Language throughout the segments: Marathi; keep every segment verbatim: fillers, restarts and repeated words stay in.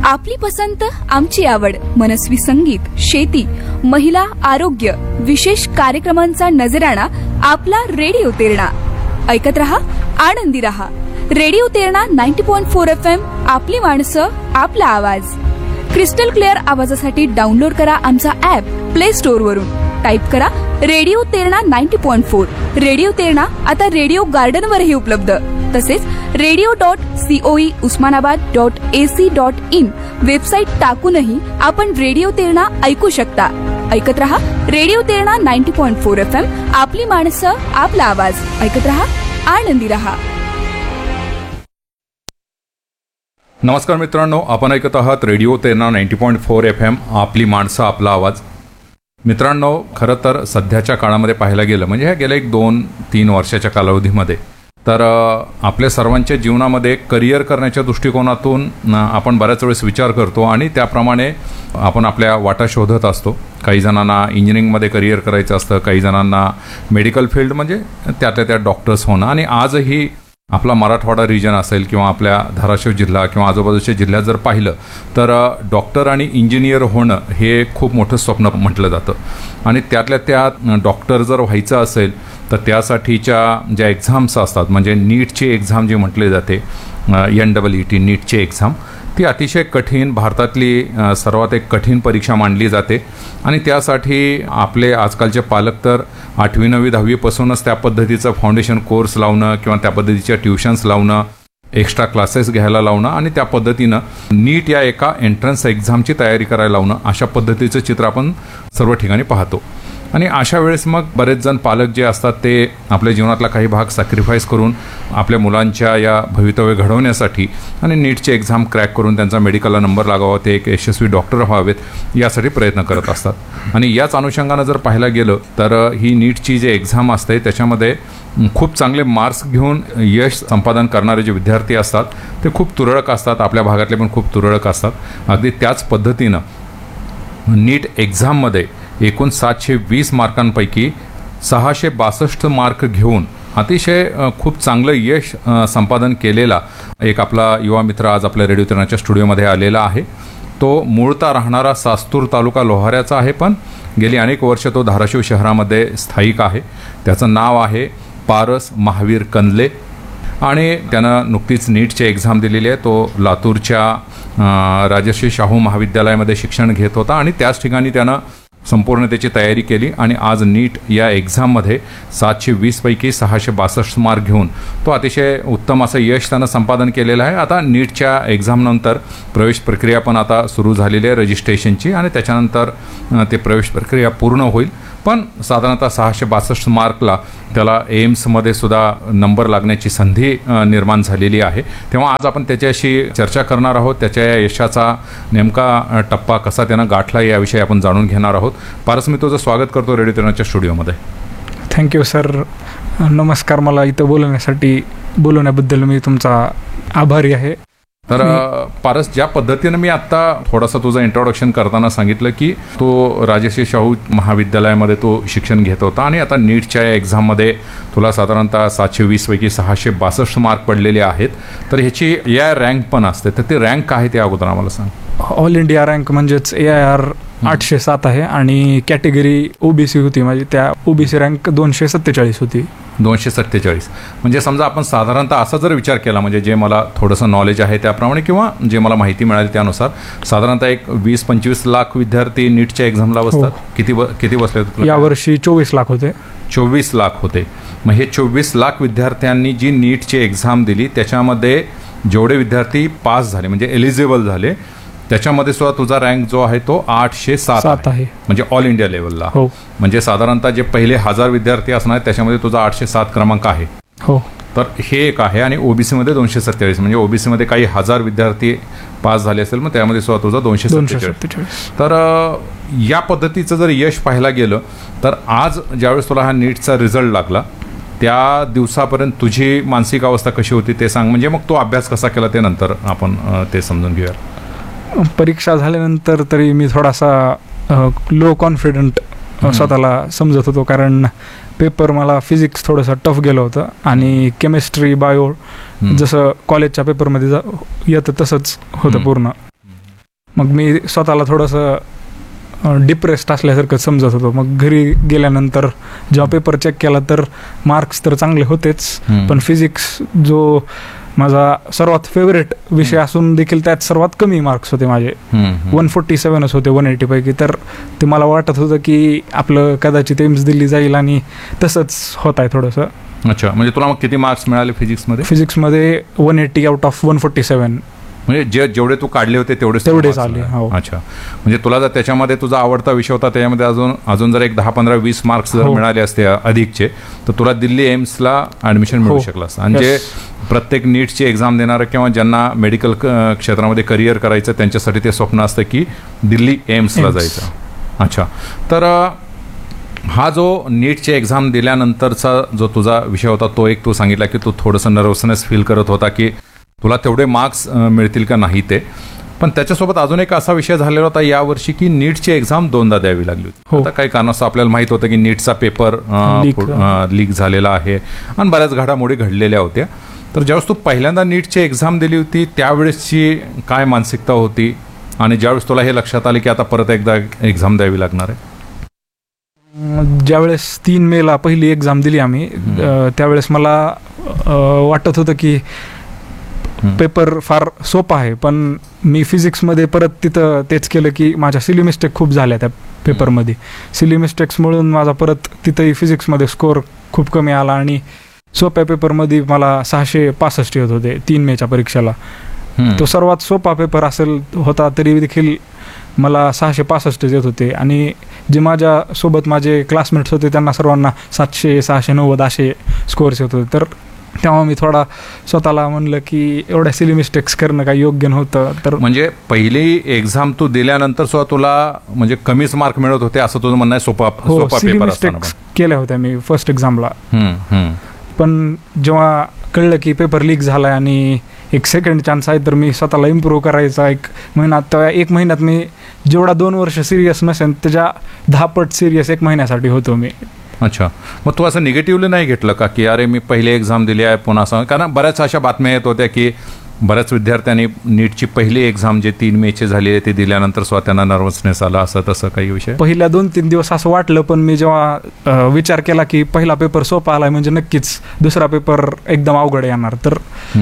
आपली पसंत आमची आवड, मनस्वी संगीत, शेती, महिला, आरोग्य, विशेष कार्यक्रमांचा नजराणा आपला रेडिओ तेरणा. ऐकत रहा, आनंदी रहा. Radio Terna ninety point four F M. आपली माणसं, आपला आवाज. क्रिस्टल क्लिअर आवाजासाठी डाउनलोड करा आमचा ऍप प्ले स्टोअर वरून. टाईप करा radio Terna ninety point four. Radio Terna आता रेडिओ गार्डन वरही उपलब्ध. तसेच radio dot COE Osmanabad dot AC dot in website टाकूनही आपण रेडिओ तेरणा ऐकू शकता. ऐकत रहा radio Terna ninety point four F M. आपली माणसं, आपला आवाज. ऐकत रहा, आनंदी रहा. नमस्कार मित्रांनो, आपण ऐकत आहात radio Terna ninety point four F M. आपली माणसं, आपला आवाज. मित्रांनो, खरं तर सध्याच्या काळामध्ये पाहायला गेलं म्हणजे ह्या गेल्या एक दोन तीन वर्षाच्या कालावधीमध्ये तर आपल्या सर्वांच्या जीवनामध्ये करिअर करण्याच्या दृष्टिकोनातून आपण बऱ्याच वेळेस विचार करतो आणि त्याप्रमाणे आपण आपल्या वाटा शोधत असतो. काही जणांना इंजिनिअरिंगमध्ये करिअर करायचं असतं, काही जणांना मेडिकल फील्ड म्हणजे त्यातल्या त्या डॉक्टर्स होणं. आणि आजही आपला मराठवाडा रिजन असेल किंवा आपल्या धाराशिव जिल्हा किंवा आजूबाजूच्या जिल्ह्यात जर पाहिलं तर डॉक्टर आणि इंजिनियर होणं हे खूप मोठं स्वप्न म्हटलं जातं. आणि त्यातल्या त्यात डॉक्टर जर व्हायचं असेल तर त्यासाठीच्या ज्या एक्झाम्स असतात म्हणजे नीटची एक्झाम जी म्हटली जाते, एन डबल ई टी नीटची एक्झाम, ती अतिशय कठीण, भारतातली सर्वात एक कठीण परीक्षा मानली जाते. आणि त्यासाठी आपले आजकालचे पालक तर आठवी नववी दहावीपासूनच त्या पद्धतीचं फाउंडेशन कोर्स लावणं किंवा त्या पद्धतीच्या ट्युशन्स लावणं, एक्स्ट्रा क्लासेस घ्यायला लावणं आणि त्या पद्धतीनं नीट या एका एंट्रन्स एक्झामची तयारी करायला लावणं, अशा पद्धतीचं चित्र आपण सर्व ठिकाणी पाहतो. आणि अशा वेळेस मग बरेच जण पालक जे असतात ते आपल्या जीवनातला काही भाग सॅक्रिफाईस करून आपल्या मुलांच्या या भवितव्य घडवण्यासाठी आणि नीटची एक्झाम क्रॅक करून त्यांचा मेडिकलला नंबर लागावा, ते एक यशस्वी डॉक्टर व्हावेत यासाठी प्रयत्न करत असतात. आणि याच अनुषंगानं जर पाहायला गेलं तर ही नीटची जी एक्झाम असते त्याच्यामध्ये खूप चांगले मार्क्स घेऊन यश संपादन करणारे जे विद्यार्थी असतात ते खूप तुरळक असतात. आपल्या भागातले पण खूप तुरळक असतात. अगदी त्याच पद्धतीनं नीट एक्झाममध्ये एकूण सातशे वीस मार्कांपैकी सहाशे बासष्ट मार्क घेऊन अतिशय खूप चांगलं यश संपादन केलेला एक आपला युवा मित्र आज आपल्या रेडिओ तेरणाच्या स्टुडिओमध्ये आलेला आहे. तो मूळता राहणारा सास्तूर तालुका लोहाऱ्याचा आहे, पण गेली अनेक वर्ष तो धाराशिव शहरामध्ये स्थायिक आहे. त्याचं नाव आहे पारस महावीर कंदले आणि त्यानं नुकतीच नीटची एक्झाम दिलेली आहे. तो लातूरच्या राजर्षी शाहू महाविद्यालयामध्ये शिक्षण घेत होता आणि त्याच ठिकाणी त्यानं संपूर्ण त्याची तयारी केली आणि आज नीट या एक्झाममध्ये सातशे वीसपैकी सहाशे बासष्ट मार्क घेऊन तो अतिशय उत्तम असं यश त्यानं संपादन केलेलं आहे. आता नीटच्या एक्झामनंतर प्रवेश प्रक्रिया पण आता सुरू झालेली आहे रजिस्ट्रेशनची आणि त्याच्यानंतर ते प्रवेश प्रक्रिया पूर्ण होईल. पण साधारणतः सहाशे बासष्ट मार्कला त्याला एम्समध्ये सुद्धा नंबर लागण्याची संधी निर्माण झालेली आहे. तेव्हा आज आपण त्याच्याशी चर्चा करणार आहोत. त्याच्या या यशाचा नेमका टप्पा कसा त्यानं गाठला याविषयी आपण जाणून घेणार आहोत. पारस, मी तुझं स्वागत करतो रेडिओ तेरणाच्या स्टुडिओमध्ये. Thank you sir. नमस्कार. मला इथं बोलवण्यासाठी बोलवण्याबद्दल मी तुमचा आभारी आहे. तर पारस, ज्या पद्धतीनं मी आत्ता थोडासा तुझं इंट्रोडक्शन करताना सांगितलं की तो राजर्षी शाहू महाविद्यालयामध्ये तो शिक्षण घेत होता आणि आता नीटच्या या एक्झाममध्ये तुला साधारणतः सातशे वीसपैकी सहाशे बासष्ट मार्क पडलेले आहेत. तर ह्याची ए आय रँक पण असते, तर ते रँक काय आहे ते अगोदर आम्हाला सांग. ऑल इंडिया रँक म्हणजेच ए आय आर आठशे सात आहे आणि कॅटेगरी ओबीसी होती, म्हणजे त्या ओबीसी रँक दोनशे सत्तेचाळीस होती. दोनशे सत्तेचाळीस म्हणजे समजा आपण साधारणतः असा जर विचार केला, म्हणजे जे मला थोडंसं नॉलेज आहे त्याप्रमाणे किंवा जे मला माहिती मिळाली त्यानुसार साधारणतः एक वीस पंचवीस लाख विद्यार्थी नीटच्या एक्झामला बसतात. किती किती बसले होते यावर्षी? चोवीस लाख होते. चोवीस लाख होते. मग हे चोवीस लाख विद्यार्थ्यांनी जी नीटची एक्झाम दिली त्याच्यामध्ये जेवढे विद्यार्थी पास झाले म्हणजे एलिजिबल झाले त्याच्यामध्ये सुद्धा तुझा रँक जो आहे तो आठशे सात आहे, म्हणजे ऑल इंडिया लेवलला. हो. म्हणजे साधारणतः जे पहिले हजार विद्यार्थी असणार त्याच्यामध्ये तुझा आठशे सात क्रमांक आहे. हो. तर हे एक आहे. आणि ओबीसीमध्ये दोनशे सत्तेचाळीस म्हणजे ओबीसीमध्ये काही हजार विद्यार्थी पास झाले असेल मग त्यामध्ये सुद्धा तुझा दोनशे सत्तेचाळीस. तर या पद्धतीचं जर यश पाहायला गेलं तर आज ज्यावेळेस तुला हा नीटचा रिझल्ट लागला त्या दिवसापर्यंत तुझी मानसिक अवस्था कशी होती ते सांग. म्हणजे मग तो अभ्यास कसा केला ते नंतर आपण ते समजून घेऊया. परीक्षा झाल्यानंतर तरी मी थोडासा लो कॉन्फिडंट स्वतःला समजत होतो, कारण पेपर मला फिजिक्स थोडंसं टफ गेलं होतं आणि केमिस्ट्री बायो जसं कॉलेजच्या पेपरमध्ये येतं तसंच होतं पूर्ण. मग मी स्वतःला थोडंसं डिप्रेस्ड असल्यासारखं समजत होतो. मग घरी गेल्यानंतर जेव्हा पेपर चेक केला तर मार्क्स तर चांगले होतेच, पण फिजिक्स जो माझा सर्वात फेवरेट विषय असून देखील त्यात सर्वात कमी मार्क्स होते माझे. वन फोर्टी सेव्हनच होते वन एटी पैकी. तर ते मला वाटत होतं की आपलं कदाचित एम्स दिल्ली जाईल आणि तसंच होत आहे थोडंसं. अच्छा, म्हणजे तुला मग किती मार्क्स मिळाले फिजिक्समध्ये? फिजिक्समध्ये one eighty out of one forty seven. म्हणजे जे जेवढे तू काढले होते तेवढेच तेवढेच आले. हो. अच्छा, म्हणजे तुला जर त्याच्यामध्ये तुझा आवडता विषय होता त्याच्यामध्ये अजून अजून जर एक दहा पंधरा वीस मार्क्स जर मिळाले असते अधिकचे तर तुला दिल्ली एम्सला ऍडमिशन मिळू शकलं असतं. आणि जे प्रत्येक नीटची एक्झाम देणारं किंवा ज्यांना मेडिकल क्षेत्रामध्ये करिअर करायचं त्यांच्यासाठी ते स्वप्न असतं की दिल्ली एम्सला जायचं. अच्छा, तर हा जो नीटची एक्झाम दिल्यानंतरचा जो तुझा विषय होता तो एक तू सांगितला की तू थोडंसं नर्वसनेस फील करत होता की तुला तेवढे मार्क्स मिळतील का नाही ते. पण त्याच्यासोबत अजून एक असा विषय झालेला होता यावर्षी की नीटची एक्झाम दोनदा द्यावी लागली होती. आता काही कारणास्तव आपल्याला माहित होतं की नीटचा पेपर लीक झालेला आहे आणि बऱ्याच घडामोडी घडलेल्या होत्या. तर ज्यावेळेस तू पहिल्यांदा नीटची एक्झाम दिली होती त्यावेळेसची काय मानसिकता होती आणि ज्यावेळेस तुला हे लक्षात आले की आता परत एकदा एक्झाम द्यावी लागणार आहे? ज्यावेळेस तीन मेला पहिली एक्झाम दिली आम्ही त्यावेळेस मला वाटत होतं की पेपर फार सोपा आहे, पण मी फिजिक्समध्ये परत तिथं तेच केलं की माझ्या सिली मिस्टेक खूप झाल्या त्या पेपरमध्ये. सिली मिस्टेक्समुळून माझा परत तिथंही फिजिक्समध्ये स्कोअर खूप कमी आला आणि सोप्या पेपरमध्ये मला सहाशे पासष्ट येत होते तीन मेच्या परीक्षेला. तो सर्वात सोपा पेपर असेल होता तरी देखील मला सहाशे पासष्ट येत होते आणि जे माझ्यासोबत माझे क्लासमेट्स होते त्यांना सर्वांना सातशे सहाशे नव्वद असे स्कोअर्स येत होते. तर तेव्हा मी थोडा स्वतःला म्हणलं की एवढ्या सिली मिस्टेक्स करणं काही योग्य नव्हतं. तर म्हणजे पहिली एक्झाम तू दिल्यानंतर सुद्धा तुला म्हणजे कमीच मार्क मिळत होते असं तुझं म्हणणं आहे? सोपा सोपा सिली पेपर मिस्टेक्स केल्या होत्या मी फर्स्ट एक्झामला. पण जेव्हा कळलं की पेपर लीक झालाय आणि एक सेकंड चान्स आहे तर मी स्वतःला इम्प्रूव्ह करायचा एक महिन्यात एक महिन्यात मी जेवढा दोन वर्ष सिरियस नसेल त्याच्या दहा पट सिरियस एक महिन्यासाठी होतो मी. अच्छा, मग तू असं निगेटिव्हली नाही घेतलं का की अरे मी पहिली एक्झाम दिली आहे पुन्हा असं? कारण बऱ्याच अशा बातम्या येत होत्या की बऱ्याच विद्यार्थ्यांनी नीटची पहिली एक्झाम जे तीन मेची झाली आहे ती दिल्यानंतर स्वतः त्यांना नर्वसनेस आला असं तसं काही विषय? पहिल्या दोन तीन दिवस असं वाटलं, पण मी जेव्हा विचार केला की पहिला पेपर सोपा आलाय म्हणजे नक्कीच दुसरा पेपर एकदम अवघड येणार, तर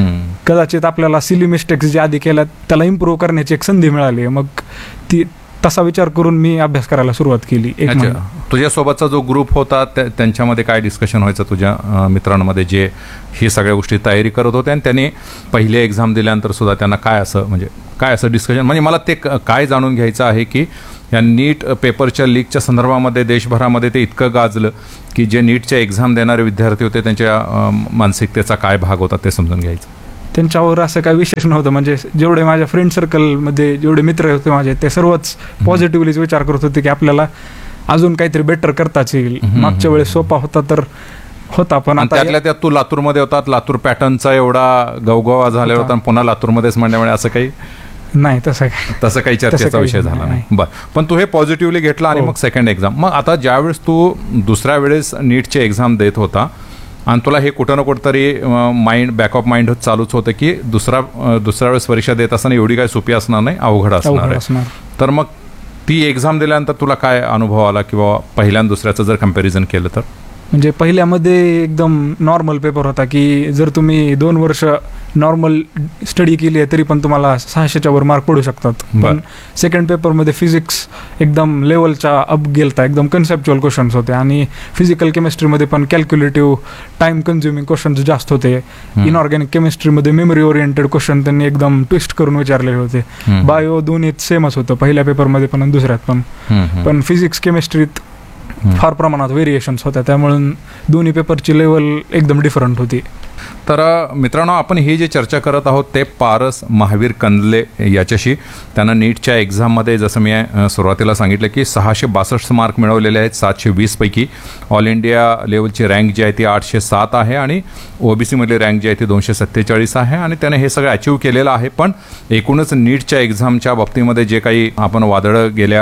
कदाचित आपल्याला सिली मिस्टेक्स जे आधी केल्या त्याला इम्प्रूव्ह करण्याची एक संधी मिळाली. मग ती तसा विचार करून मी अभ्यास करायला सुरुवात केली. एक महिना. तुझ्यासोबतचा जो ग्रुप होता त्यांच्यामध्ये काय डिस्कशन व्हायचं तुझ्या मित्रांमध्ये जे ही सगळ्या गोष्टी तयारी करत होते आणि त्यांनी पहिली एक्झाम दिल्यानंतर सुद्धा त्यांना काय असं म्हणजे काय असं डिस्कशन म्हणजे मला ते काय जाणून घ्यायचं आहे की या नीट पेपरच्या लीकच्या संदर्भामध्ये देशभरामध्ये ते इतकं गाजलं की जे नीटच्या एक्झाम देणारे विद्यार्थी होते त्यांच्या मानसिकतेचा काय भाग होता ते समजून घ्यायचं. त्यांच्यावर असं काही विशेष नव्हतं. म्हणजे जेवढे माझ्या फ्रेंड सर्कलमध्ये जेवढे मित्र होते माझे ते सर्वच पॉझिटिव्हलीच विचार करत होते की आपल्याला अजून काहीतरी बेटर करताच येईल. मागच्या वेळेस सोपा होता तर होता, पण त्यातल्या त्यात तू लातूरमध्ये होतात, लातूर पॅटर्नचा एवढा गवगवा झाला होता आणि पुन्हा लातूरमध्येच म्हणण्यामुळे असं काही नाही, तसं काही तसं काही चर्चेचा विषय झाला नाही. बरं, पण तू हे पॉझिटिव्हली घेतला आणि मग सेकंड एक्झाम. मग आता ज्यावेळेस तू दुसऱ्या वेळेस नीटची एक्झाम देत होता आणि तुला हे कुठं ना कुठंतरी माइंड बॅक ऑफ माइंड चालूच होतं की दुसरा दुसऱ्या वेळेस परीक्षा देत असताना एवढी काही सोपी असणार नाही, अवघड असणार आहे. तर मग ती एक्झाम दिल्यानंतर तुला काय अनुभव आला किंवा पहिल्या आणि दुसऱ्याचं जर कम्पॅरिझन केलं तर? म्हणजे पहिल्यामध्ये एकदम नॉर्मल पेपर होता की जर तुम्ही दोन वर्ष नॉर्मल स्टडी केली आहे तरी पण तुम्हाला सहाशेच्या वर मार्क पडू शकतात. पण सेकंड पेपरमध्ये फिजिक्स एकदम लेवलच्या अप गेलता, एकदम कन्सेप्च्युअल क्वेश्चन्स होते आणि फिजिकल केमिस्ट्रीमध्ये पण कॅल्क्युलेटिव्ह टाइम कन्झ्युमिंग क्वेश्चन्स जास्त होते. इनऑर्गॅनिक केमिस्ट्रीमध्ये मेमरी ओरिएंटेड क्वेश्चन त्यांनी एकदम ट्विस्ट करून विचारलेले होते. बायो दोन्हीत सेमच होतं पहिल्या पेपरमध्ये पण आणि दुसऱ्यात पण. पण फिजिक्स केमिस्ट्रीत फार प्रमाणात व्हेरिएशन्स होत्या, त्यामुळे दोन्ही पेपरची लेवल एकदम डिफरंट होती. तर मित्रांनो, आपण ही जी चर्चा करत आहोत ते पारस महावीर कंदले याच्याशी. त्यानं नीटच्या एक्झाममध्ये जसं मी सुरुवातीला सांगितलं की सहाशे बासष्ट मार्क मिळवलेले आहेत सातशे वीस पैकी. ऑल इंडिया लेवलची रँक जी आहे ती आठशे सात आहे आणि ओबीसीमधली रँक जी आहे ती दोनशे सत्तेचाळीस आहे आणि त्याने हे सगळं अचीव्ह केलेलं आहे. पण एकूणच नीटच्या एक्झामच्या बाबतीमध्ये जे काही आपण वादळं गेल्या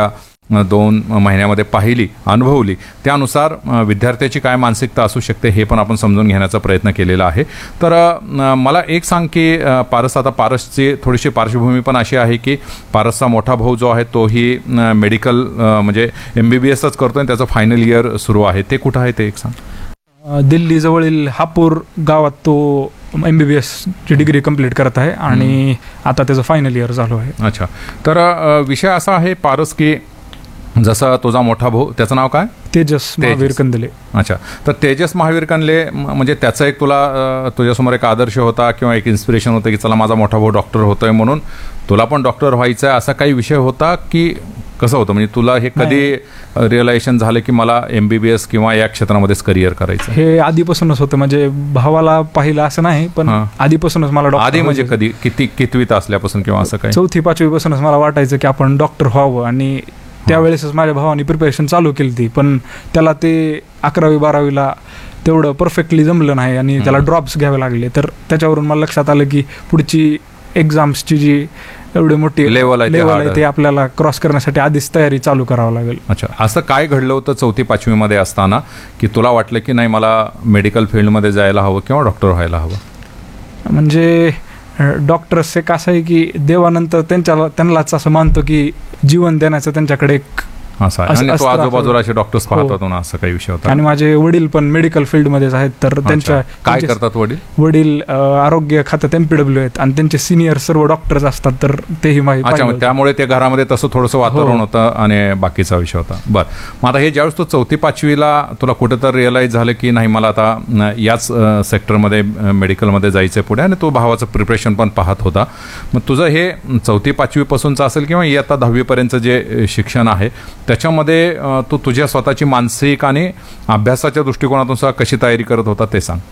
दोन महिन्यामध्ये पाहिली, अनुभवली, त्यानुसार विद्यार्थ्याची काय मानसिकता असू शकते हे पण आपण समजून घेण्याचा प्रयत्न केलेला आहे. तर मला एक सांग की पारस, आता पारसची थोडीशी पार्श्वभूमी पण अशी आहे की पारसचा मोठा भाऊ जो आहे तोही मेडिकल म्हणजे एम बी बी एसच करतो आणि त्याचं फायनल इयर सुरू आहे. ते कुठं आहे ते एक सांग. दिल्ली जवळील हापूर गावात तो एम बी बी एसची डिग्री कंप्लीट करत आहे आणि आता त्याचं फायनल इयर चालू आहे. अच्छा, तर विषय असा आहे पारस की जसं तुझा मोठा भाऊ, त्याचं नाव काय? तेजस महावीर कंदले. अच्छा, तर तेजस महावीर कंदले म्हणजे त्याचा एक तुला तुझ्यासमोर एक आदर्श होता किंवा एक इन्स्पिरेशन होतं की चला माझा मोठा भाऊ डॉक्टर होतोय म्हणून तुला पण डॉक्टर व्हायचं आहे, असा काही विषय होता की कसं होतं? म्हणजे तुला हे कधी रिअलायझेशन झालं की मला एम बी बी एस किंवा या क्षेत्रामध्येच करिअर करायचं? हे आधीपासूनच होतं, म्हणजे भावाला पाहिलं असं नाही, पण आधीपासूनच मला डॉक्टर. आधी म्हणजे कधी किती कितवीत असल्यापासून किंवा असं काही? चौथी पाचवी पासूनच मला वाटायचं की आपण डॉक्टर व्हावं आणि त्यावेळेसच माझ्या भावाने प्रिपरेशन चालू केली ती, पण त्याला ते अकरावी बारावीला तेवढं परफेक्टली जमलं नाही आणि त्याला ड्रॉप्स घ्यावे लागले. तर त्याच्यावरून मला लक्षात आलं की पुढची एक्झाम्सची जी एवढी मोठी लेवल आहे ते आपल्याला क्रॉस करण्यासाठी आधीच तयारी चालू करावं लागेल. अच्छा, असं काय घडलं होतं चौथी पाचवीमध्ये असताना की तुला वाटलं की नाही मला मेडिकल फील्डमध्ये जायला हवं किंवा डॉक्टर व्हायला हवं? म्हणजे डॉक्टर्स एक असं आहे की देवानंतर त्यांच्याला त्यांनाच असं मानतो की जीवन देण्याचं त्यांच्याकडे एक असं आहे आणि तो आजूबाजूला असे डॉक्टर्स पाहतात ना, असं काही विषय होता. आणि माझे वडील पण मेडिकल फील्डमध्येच आहेत, तर त्यांच्या काय करतात वडील? वडील आरोग्य खात्यात एमपीडब्ल्यू आहेत आणि त्यांचे सिनियर सर्व डॉक्टर्स असतात, तर तेही माहिती. अच्छा, त्यामुळे ते घरामध्ये तसं थोडंसं वातावरण होतं आणि बाकीचा विषय होता. बरं, मग आता हे ज्यावेळेस तू चौथी पाचवीला तुला कुठं तर रिअलाइज झालं की नाही मला आता याच सेक्टरमध्ये मेडिकलमध्ये जायचं आहे पुढे आणि तो भावाचं प्रिपरेशन पण पाहत होता, मग तुझं हे चौथी पाचवीपासूनचं असेल किंवा इयत्ता दहावीपर्यंतचं जे शिक्षण आहे त्याच्यामध्ये तू तुझ्या स्वतःची मानसिक आणि अभ्यासाच्या दृष्टिकोनातून सुद्धा कशी तयारी करत होता ते सांग.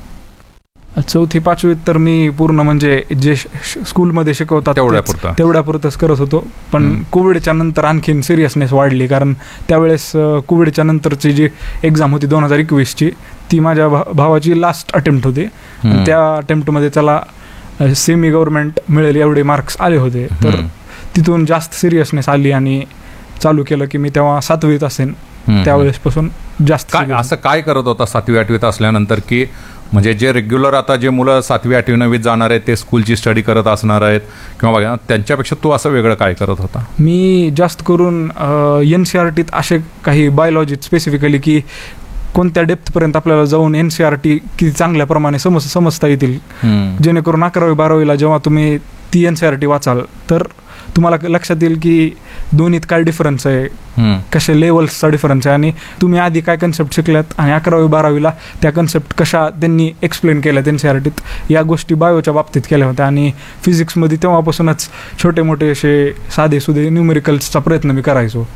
चौथी पाचवीत तर मी पूर्ण म्हणजे जे स्कूलमध्ये शिकवतात तेवढ्यापुरतं तेवढ्यापुरतंच करत होतो, पण कोविडच्या नंतर आणखीन सिरियसनेस वाढली, कारण त्यावेळेस कोविडच्या नंतरची जी एक्झाम होती दोन हजार एकवीसची ती माझ्या भावाची लास्ट अटेम्प्ट होती. त्या अटेम्प्टमध्ये त्याला सेमी गव्हर्नमेंट मिळेल एवढे मार्क्स आले होते, तर तिथून जास्त सिरियसनेस आली आणि चालू केलं की मी तेव्हा सातवीत असेन त्यावेळेसपासून जास्त. काय असं काय करत होता सातवी आठवीत असल्यानंतर की म्हणजे जे रेग्युलर आता जे मुलं सातवी आठवी नववीत जाणार आहेत ते स्कूलची स्टडी करत असणार आहेत किंवा बघा त्यांच्यापेक्षा तू असं वेगळं काय करत होता? मी जास्त करून एन सी आर टीत असे काही बायोलॉजीत स्पेसिफिकली की कोणत्या डेप्थपर्यंत आपल्याला जाऊन एन सी आर टी किती चांगल्या प्रमाणे समज समजता येतील, जेणेकरून अकरावी बारावीला जेव्हा तुम्ही ती एन सी आर टी वाचाल तर तुम्हाला लक्षात येईल की दोन्हीत काय डिफरन्स आहे, कशा लेवल्सचा डिफरन्स आहे आणि तुम्ही आधी काय कन्सेप्ट शिकल्यात आणि अकरावी बारावीला त्या कन्सेप्ट कशा त्यांनी एक्सप्लेन केल्यात एन सी आर टीत, या गोष्टी बायोच्या बाबतीत केल्या होत्या. आणि फिजिक्समध्ये तेव्हापासूनच छोटे मोठे असे साधे सुधे न्यूमेरिकल्सचा प्रयत्न मी करायचो.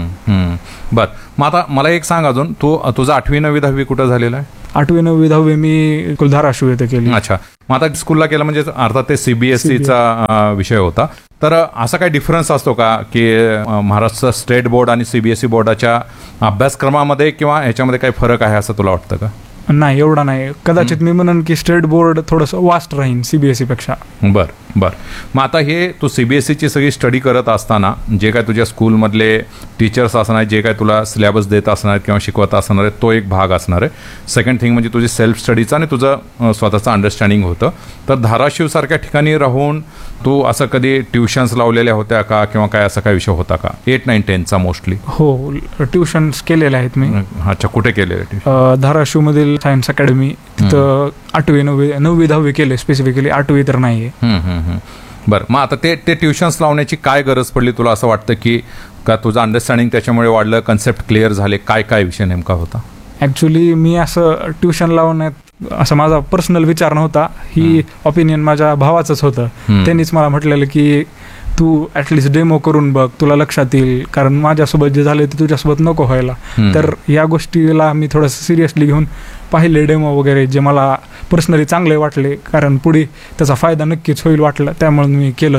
बरं, मग आता मला एक सांग अजून, तू तुझा आठवी नववी दहावी कुठं झालेला आहे? आठवी नववी दहावी मी धाराशिव येथे केली. अच्छा, मग आता स्कूलला केलं म्हणजे अर्थात ते सीबीएसईचा विषय होता, तर असा काही डिफरन्स असतो का की महाराष्ट्र स्टेट बोर्ड आणि सीबीएसई बोर्डाच्या अभ्यासक्रमामध्ये किंवा ह्याच्यामध्ये काही फरक आहे असं तुला वाटतं का? नाही, एवढा नाही. कदाचित मी म्हणन की स्टेट बोर्ड थोडंसं वास्ट राहीन सीबीएसई पेक्षा. बर बर मग आता हे तू सीबीएसईची सगळी स्टडी करत असताना जे काय तुझ्या स्कूलमधले टीचर्स असणार आहेत, जे काय तुला सिलेबस देत असणार आहेत किंवा शिकवत असणार आहे, तो एक भाग असणार आहे. सेकंड थिंग म्हणजे तुझी सेल्फ स्टडीचं आणि तुझं स्वतःचं अंडरस्टँडिंग होतं. तर धाराशिव सारख्या ठिकाणी राहून तू असं कधी ट्युशन्स लावलेल्या होत्या का किंवा काय असा काय विषय होता का? Eight nine टेनचा mostly. हो, ट्युशन्स केलेले आहेत मी. अच्छा, कुठे केले? धाराशिवमधील सायन्स अकॅडमी, तिथं आठवी नववी नववी दहावी केले स्पेसिफिकली, आठवी तर नाहीये. बरं, मग आता ते ते ट्युशन्स लावण्याची काय गरज पडली तुला असं वाटतं की का तुझं अंडरस्टँडिंग त्याच्यामुळे वाढलं, कन्सेप्ट क्लिअर झाले, काय काय विषय नेमका होता? ॲक्च्युली मी असं ट्युशन लावण्यात असा माझा पर्सनल विचार नव्हता, ही ओपिनियन माझ्या भावाचंच होतं. त्यांनीच मला म्हटलेलं की तू ॲटलिस्ट डेमो करून बघ, तुला लक्षात येईल, कारण माझ्यासोबत जे झाले ते तुझ्यासोबत नको व्हायला. तर या गोष्टीला मी थोडंसं सिरियसली घेऊन पाहिले डेमो वगैरे, जे मला पर्सनली चांगले वाटले, कारण पुढे त्याचा फायदा नक्कीच होईल वाटलं, त्यामुळे मी केलं ते.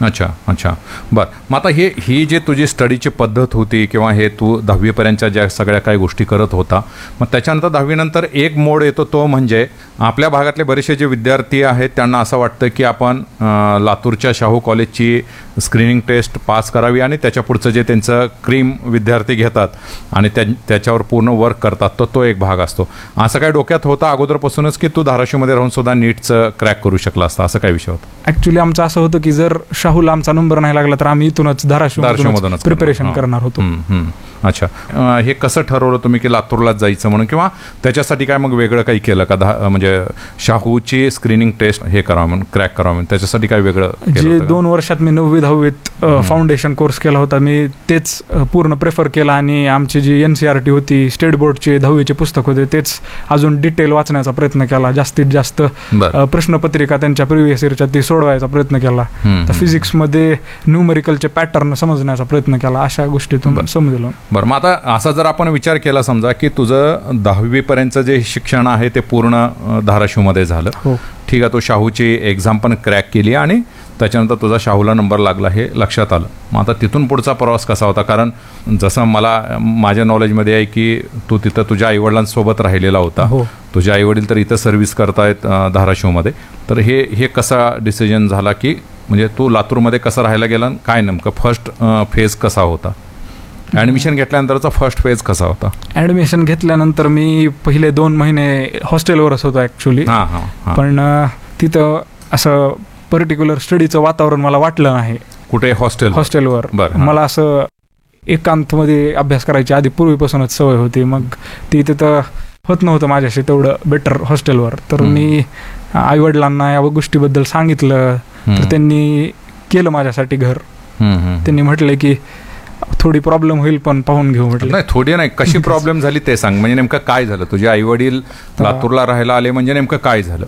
अच्छा अच्छा बरं. मग आता हे ही जी तुझी स्टडीची पद्धत होती किंवा हे तू दहावीपर्यंतच्या ज्या सगळ्या काही गोष्टी करत होता, मग त्याच्यानंतर दहावीनंतर एक मोड येतो, तो म्हणजे आपल्या भागातले बरेचसे जे विद्यार्थी आहेत त्यांना असं वाटतं की आपण अं, लातूरच्या शाहू कॉलेजची स्क्रीनिंग टेस्ट पास करावी आणि त्याच्या पुढचं जे त्यांचं क्रीम विद्यार्थी घेतात आणि त्या त्याच्यावर पूर्ण वर्क करतात, तर तो एक भाग असतो. असं काय डोक्यात होता अगोदरपासूनच की तू धाराशिवमध्ये राहून सुद्धा नीटचं क्रॅक करू शकला असता, असं काय विषय होता? ऍक्च्युली आमचं असं होतं की जर शाहूला आमचा नंबर नाही लागला तर आम्ही इथूनच धाराशिव धाराशिवमधूनच प्रिपरेशन करणार. करणार होतो. हम्म, हम्म. अच्छा. अं, हे कसं ठरवलं तुम्ही की लातूरलाच जायचं म्हणून, किंवा त्याच्यासाठी काय मग वेगळं काही केलं का? दहा म्हणजे शाहूची स्क्रीनिंग टेस्ट हे करावं म्हणून, क्रॅक करावं म्हणून, त्याच्यासाठी काय वेगळं केलं जे होतं का? दोन वर्षात मी नववी दहावीत फाउंडेशन कोर्स केला होता, मी तेच अ, पूर्ण प्रेफर केला आणि आमची G N C R T होती, स्टेट बोर्डचे दहावीचे पुस्तक होते, तेच अजून डिटेल वाचण्याचा प्रयत्न केला. जास्तीत जास्त बरं. अ, प्रश्नपत्रिका त्यांच्या प्रिव्हियस इयरच्या ती सोडवायचा प्रयत्न केला. हम्म, तर हम्म. फिजिक्समध्ये न्यूमेरिकलचे पॅटर्न समजण्याचा प्रयत्न केला. अशा गोष्टीतून समजलो. बरं. मग आता असा जर आपण विचार केला समजा की तुझं दहावीपर्यंतचं जे शिक्षण आहे ते पूर्ण अं, धाराशिवमध्ये झालं, हो. ठीक आहे, तो शाहूची एक्झाम पण क्रॅक केली आणि त्याच्यानंतर तुझा शाहूला नंबर लागला हे लक्षात आलं. मग आता तिथून पुढचा प्रवास कसा होता? कारण जसं मला माझ्या नॉलेजमध्ये आहे की तू तिथं तुझ्या आईवडिलांसोबत राहिलेला होता. हो. तुझे आईवडील तर इथं सर्व्हिस करतायत अं, धाराशिवमध्ये. तर हे हे कसा डिसिजन झाला की म्हणजे तू लातूरमध्ये कसं राहायला गेला, काय नेमकं फर्स्ट फेज कसा होता? ॲडमिशन घेतल्यानंतरचा फर्स्ट फेज कसा होता? ऍडमिशन घेतल्यानंतर मी पहिले दोन महिने हॉस्टेलवरच होतो ऍक्च्युली. हां हां हां. पण अ, तिथं असं पर्टिक्युलर स्टडीचं वातावरण मला वाटलं नाही कुठे? हॉस्टेल? हॉस्टेलवर. बरं, हां. मला असं एकांतमध्ये अभ्यास करायची आधी पूर्वीपासूनच सवय होती, मग ती तिथं होत नव्हतं माझ्याशी तेवढं बेटर हॉस्टेलवर. तर हम्म. मी आईवडिलांना या गोष्टीबद्दल सांगितलं, तर हम्म. त्यांनी केलं माझ्यासाठी घर. हम्म, हम्म. त्यांनी म्हटले की थोडी प्रॉब्लेम होईल पण पाहून घेऊ म्हटलं. नाही, थोडी नाही, कशी प्रॉब्लेम झाली ते सांग. म्हणजे नेमकं काय झालं? तुझे आई वडील लातूरला राहायला आले म्हणजे नेमकं काय झालं?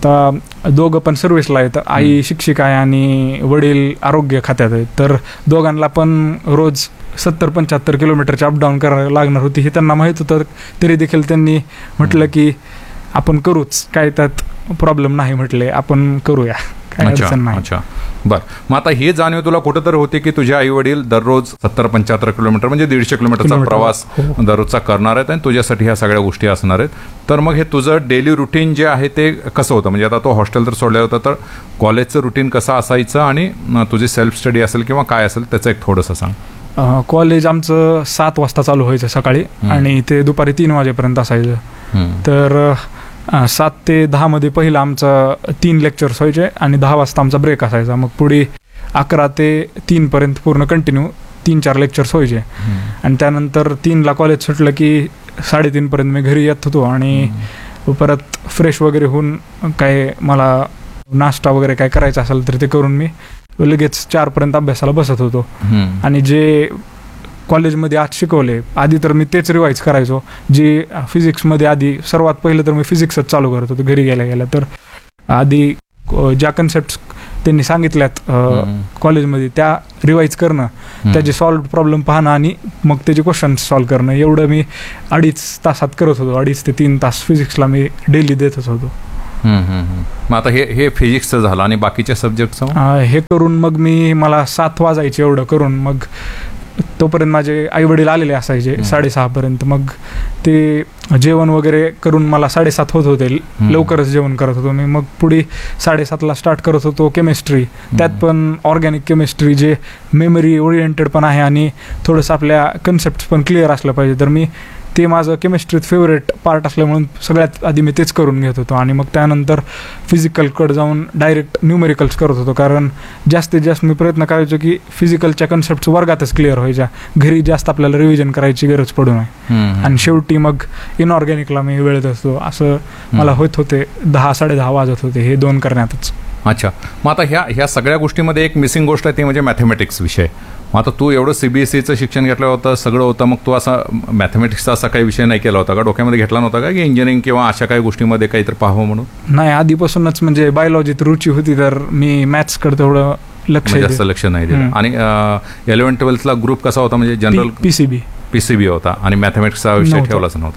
आता दोघं पण सर्व्हिसला आहेत. आई शिक्षिका आहे आणि वडील आरोग्य खात्यात आहेत. तर दोघांना पण रोज सत्तर पंच्याहत्तर किलोमीटरची अपडाऊन करायला लागणार होती हे त्यांना माहीत होतं. तरी देखील त्यांनी म्हटलं की आपण करूच, काय त्यात प्रॉब्लेम नाही म्हटले, आपण करूया, काय अच्छा अडचण नाही. अच्छा. बरं. मग आता हे जाणीव तुला कुठंतरी होते की तुझे आई वडील दररोज सत्तर पंच्याहत्तर किलोमीटर म्हणजे दीडशे किलोमीटरचा किलोमीटर. प्रवास हो. दररोजचा करणार आहेत आणि तुझ्यासाठी ह्या सगळ्या गोष्टी असणार आहेत. तर मग हे तुझं डेली रुटीन जे आहे ते कसं होतं? म्हणजे आता तो हॉस्टेल तर सोडलेलं होतं, तर कॉलेजचं रुटीन कसं असायचं आणि अं, तुझी सेल्फ स्टडी असेल किंवा काय असेल त्याचं एक थोडंसं सांग. अं, कॉलेज आमचं सात वाजता चालू व्हायचं सकाळी आणि ते दुपारी तीन वाजेपर्यंत असायचं. हम्म. तर अं, सात ते दहामध्ये पहिलं आमचं तीन लेक्चर्स व्हायचे आणि दहा वाजता आमचा ब्रेक असायचा. मग पुढे अकरा ते तीनपर्यंत पूर्ण कंटिन्यू तीन चार लेक्चर्स व्हायचे. आणि त्यानंतर तीनला कॉलेज सुटलं की साडेतीनपर्यंत मी घरी येत होतो आणि परत फ्रेश वगैरे होऊन काय मला नाश्ता वगैरे काय करायचा असेल तर ते करून मी लगेच चारपर्यंत अभ्यासाला बसत होतो. हम्म. आणि जे कॉलेजमध्ये आज शिकवले आधी तर मी तेच रिवाईज करायचो. जे फिजिक्समध्ये आधी सर्वात पहिलं तर मी फिजिक्सच चालू करत होतो घरी गेल्या गेल्या. तर आधी अ, ज्या कन्सेप्ट त्यांनी सांगितल्यात हम्म. कॉलेजमध्ये त्या रिवाईज करणं, त्याचे सॉल्व प्रॉब्लेम पाहणं आणि मग त्याचे क्वेश्चन्स सॉल्व करणं, एवढं मी अडीच तासात करत होतो. अडीच ते तीन तास फिजिक्सला मी डेली देतच होतो. हम्म, हम्म, हम्म. मग आता हे हे फिजिक्सचं झालं आणि बाकीच्या सब्जेक्टचं? अ, हे करून मग मी मला सात वाजायचे एवढं करून मग तोपर्यंत माझे आई वडील आलेले असायचे साडेसहापर्यंत. मग ते जेवण वगैरे करून मला साडेसात होत होते. लवकरच जेवण करत होतो मी. मग पुढे साडेसातला स्टार्ट करत होतो केमिस्ट्री. त्यात पण ऑर्गॅनिक केमिस्ट्री जे मेमरी ओरिएंटेड पण आहे आणि थोडंसं आपल्या कन्सेप्ट पण क्लिअर असलं पाहिजे. तर मी ते माझं केमिस्ट्रीत फेवरेट पार्ट असल्यामुळे सगळ्यात आधी मी तेच करून घेत होतो. आणि मग त्यानंतर फिजिकलकडे जाऊन डायरेक्ट न्यूमेरिकल्स करत होतो. कारण जास्तीत जास्त मी प्रयत्न करायचो की फिजिकलच्या कन्सेप्ट वर्गातच क्लिअर व्हायच्या, घरी जास्त आपल्याला रिव्हिजन करायची गरज पडू नये. आणि शेवटी मग इनऑर्गॅनिकला मी वेळेत असतो. असं मला होत होते. दहा साडे दहा वाजत होते हे दोन करण्यातच. अच्छा. मग आता ह्या ह्या सगळ्या गोष्टीमध्ये एक मिसिंग गोष्ट आहे ती म्हणजे मॅथमॅटिक्स विषय. मग आता तू एवढं सीबीएसईचं शिक्षण घेतलं होतं, सगळं होतं, मग तू असा मॅथमॅटिक्सचा असा काही विषय नाही केला होता का? डोक्यामध्ये घेतला नव्हता का की इंजिनिअरिंग किंवा अशा काही गोष्टीमध्ये काहीतरी पाहावं म्हणून? नाही, आधीपासूनच म्हणजे बायोलॉजीत रुची होती तर मी मॅथ्सकडे तेवढं लक्ष जास्त लक्ष नाही दिलं. आणि इलेव्हन ट्वेल्थला ग्रुप कसा होता? म्हणजे जनरल पीसीबी पीसीबी होता आणि मॅथमॅटिक्सचा विषय ठेवलाच नव्हता?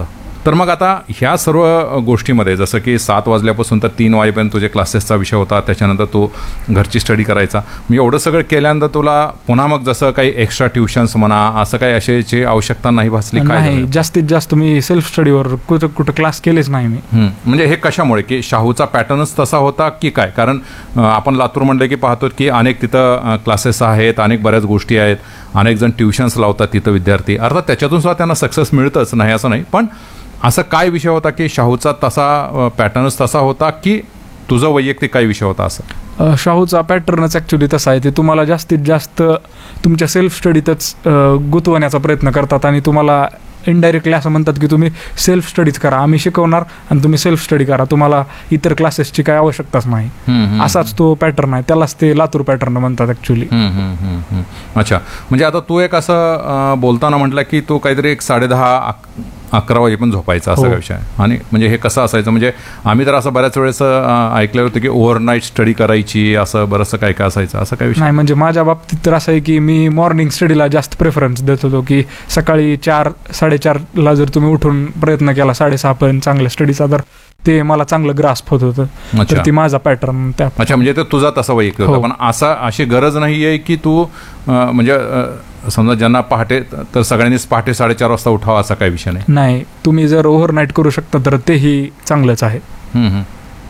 तर मग आता ह्या सर्व गोष्टीमध्ये जसं की सात वाजल्यापासून तर तीन वाजेपर्यंत तुझे क्लासेसचा विषय होता, त्याच्यानंतर तू घरची स्टडी करायचा, म्हणजे एवढं सगळं केल्यानंतर तुला पुन्हा मग जसं काही एक्स्ट्रा ट्युशन्स म्हणा असं काही अशाची आवश्यकता नाही भासली? काय नाही, झालं? जास्तीत जास्त मी सेल्फ स्टडीवर कुठं कुठं क्लास केलेच नाही मी. हं. म्हणजे हे कशामुळे की शाहूचा पॅटर्नच तसा होता की काय? कारण अ, आपण लातूर म्हणलं की पाहतो की अनेक तिथं क्लासेस आहेत, अनेक बऱ्याच गोष्टी आहेत, अनेक जण ट्युशन्स लावतात तिथं विद्यार्थी, अर्थात त्याच्यातून सुद्धा त्यांना सक्सेस मिळतच नाही असं नाही, पण असं काय विषय होता की शाहूचा तसा पॅटर्नच तसा होता की तुझं वैयक्तिक काय विषय होता असं? अ, शाहूचा पॅटर्नच ॲक्च्युली तसा आहे, ते तुम्हाला जास्तीत जास्त तुमच्या सेल्फ स्टडीतच अ, गुंतवण्याचा प्रयत्न करतात आणि तुम्हाला इनडायरेक्टली असं म्हणतात की तुम्ही सेल्फ स्टडीज करा, आम्ही शिकवणार आणि तुम्ही सेल्फ स्टडी करा, तुम्हाला इतर क्लासेसची काय आवश्यकताच नाही. हं, हं. असाच तो पॅटर्न आहे, त्यालाच ते लातूर पॅटर्न म्हणतात ॲक्च्युली. हं, हं, हं, हं. अच्छा, म्हणजे आता तू एक असं अ, बोलताना म्हटलं की तू काहीतरी एक साडेदहा अक- अकरा वाजेपर्यंत झोपायचा असा हो. काय विषय आहे? आणि म्हणजे हे कसं असायचं? म्हणजे आम्ही तर असं बऱ्याच वेळेस अ, ऐकलं होतं की ओव्हरनाईट स्टडी करायची, असं बरंचसं काय काय असायचं, असं काय विषय? नाही, म्हणजे माझ्या बाबतीत तर असं आहे की मी मॉर्निंग स्टडीला जास्त प्रेफरन्स देत होतो, की सकाळी चार साडेचारला जर तुम्ही उठून प्रयत्न केला साडेसहापर्यंत चांगल्या स्टडीचा, तर ते मला चांगलं ग्रास्प होत होतं. अच्छा. तर ती माझा पॅटर्न त्या अच्छा, म्हणजे ते तुझा तसा वैयक्तिक होता, हो. पण असा अशी गरज नाही आहे की तू अ, म्हणजे अ, समजा ज्यांना पहाटे, तर सगळ्यांनीच पहाटे साडेचार वाजता उठावा असा काही विषय नाही? नाही, तुम्ही जर ओव्हरनाईट करू शकता तर तेही चांगलंच आहे. हं, हं.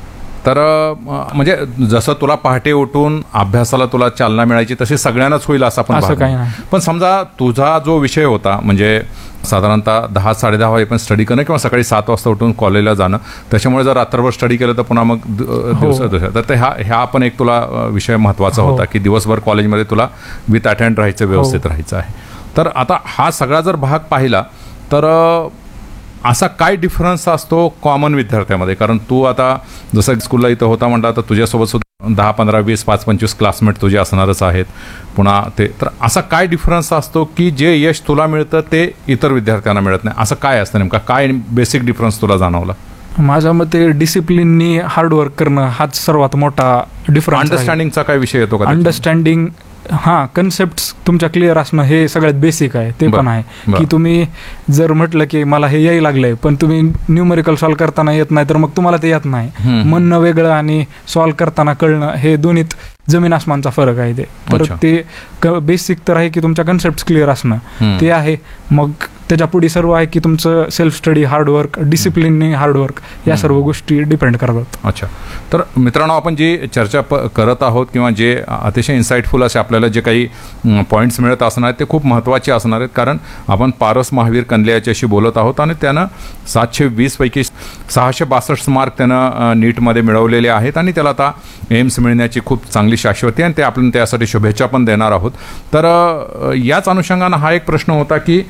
तर अ, म्हणजे जसं तुला पहाटे उठून अभ्यासाला तुला चालना मिळायची तशी सगळ्यांनाच होईल असं पण असं भाग काही नाही. नाही. पण समजा तुझा जो विषय होता म्हणजे साधारणतः दहा साडेदहा वाजेपर्यंत स्टडी करणं किंवा सकाळी सात वाजता उठून कॉलेजला जाणं, त्याच्यामुळे जर रात्रभर स्टडी केलं तर पुन्हा मग द- दिवसा दिवसा तर ते हा ह्या पण एक तुला अ, विषय महत्त्वाचा हो. होता की दिवसभर कॉलेजमध्ये तुला विथ अटेंड राहायचं, व्यवस्थित हो. राहायचं आहे. तर आता हा सगळा जर भाग पाहिला तर अ, असा काय डिफरन्स असतो कॉमन विद्यार्थ्यामध्ये? कारण तू आता जसं स्कूलला इथं होता म्हटलं, तर तुझ्यासोबत सुद्धा दहा पंधरा वीस पाच पंचवीस क्लासमेट तुझे असणारच आहेत पुन्हा ते, तर असा काय डिफरन्स असतो की जे यश तुला मिळतं ते इतर विद्यार्थ्यांना मिळत नाही? असं काय असतं नेमका? काय बेसिक डिफरन्स तुला जाणवला? माझ्या मते डिसिप्लिननी हार्डवर्क करणं हाच सर्वात मोठा डिफरन्स. अंडरस्टँडिंगचा काय विषय येतो का? अंडरस्टँडिंग, हां, कन्सेप्ट तुमच्या क्लिअर असणं हे सगळ्यात बेसिक आहे. ते बरं, पण आहे बरं. की तुम्ही जर म्हटलं की मला हे यायला लागलंय पण तुम्ही न्यूमेरिकल सॉल्व्ह करताना येत नाही तर मग तुम्हाला ते येत नाही. हम्म. म्हणणं वेगळं आणि सॉल्व्ह करताना कळणं हे दोन्हीत जमीन आसमानचा फरक आहे. ते तर अच्छा. ते बेसिक तर आहे की तुमच्या कन्सेप्ट क्लिअर असणं हम्म. ते आहे. मग त्याच्या पुढे सर्व आहे की तुमचं self study, hard work, discipline, hard work या सर्व गोष्टी डिपेंड करतात. अच्छा, तर मित्रांनो, आपण जी चर्चा प करत आहोत किंवा जे अतिशय इन्साइटफुल असे आपल्याला जे काही पॉईंट्स मिळत असणार आहेत ते खूप महत्त्वाचे असणार आहेत. कारण आपण पारस महावीर कंदले याच्याशी बोलत आहोत आणि त्यानं सातशे वीसपैकी सहाशे बासष्ट मार्क त्यानं नीटमध्ये मिळवलेले आहेत आणि त्याला आता एम्स मिळण्याची खूप चांगली शाश्वती आणि ते आपण त्यासाठी शुभेच्छा पण देणार आहोत. तर अ, याच अनुषंगानं हा एक प्रश्न होता की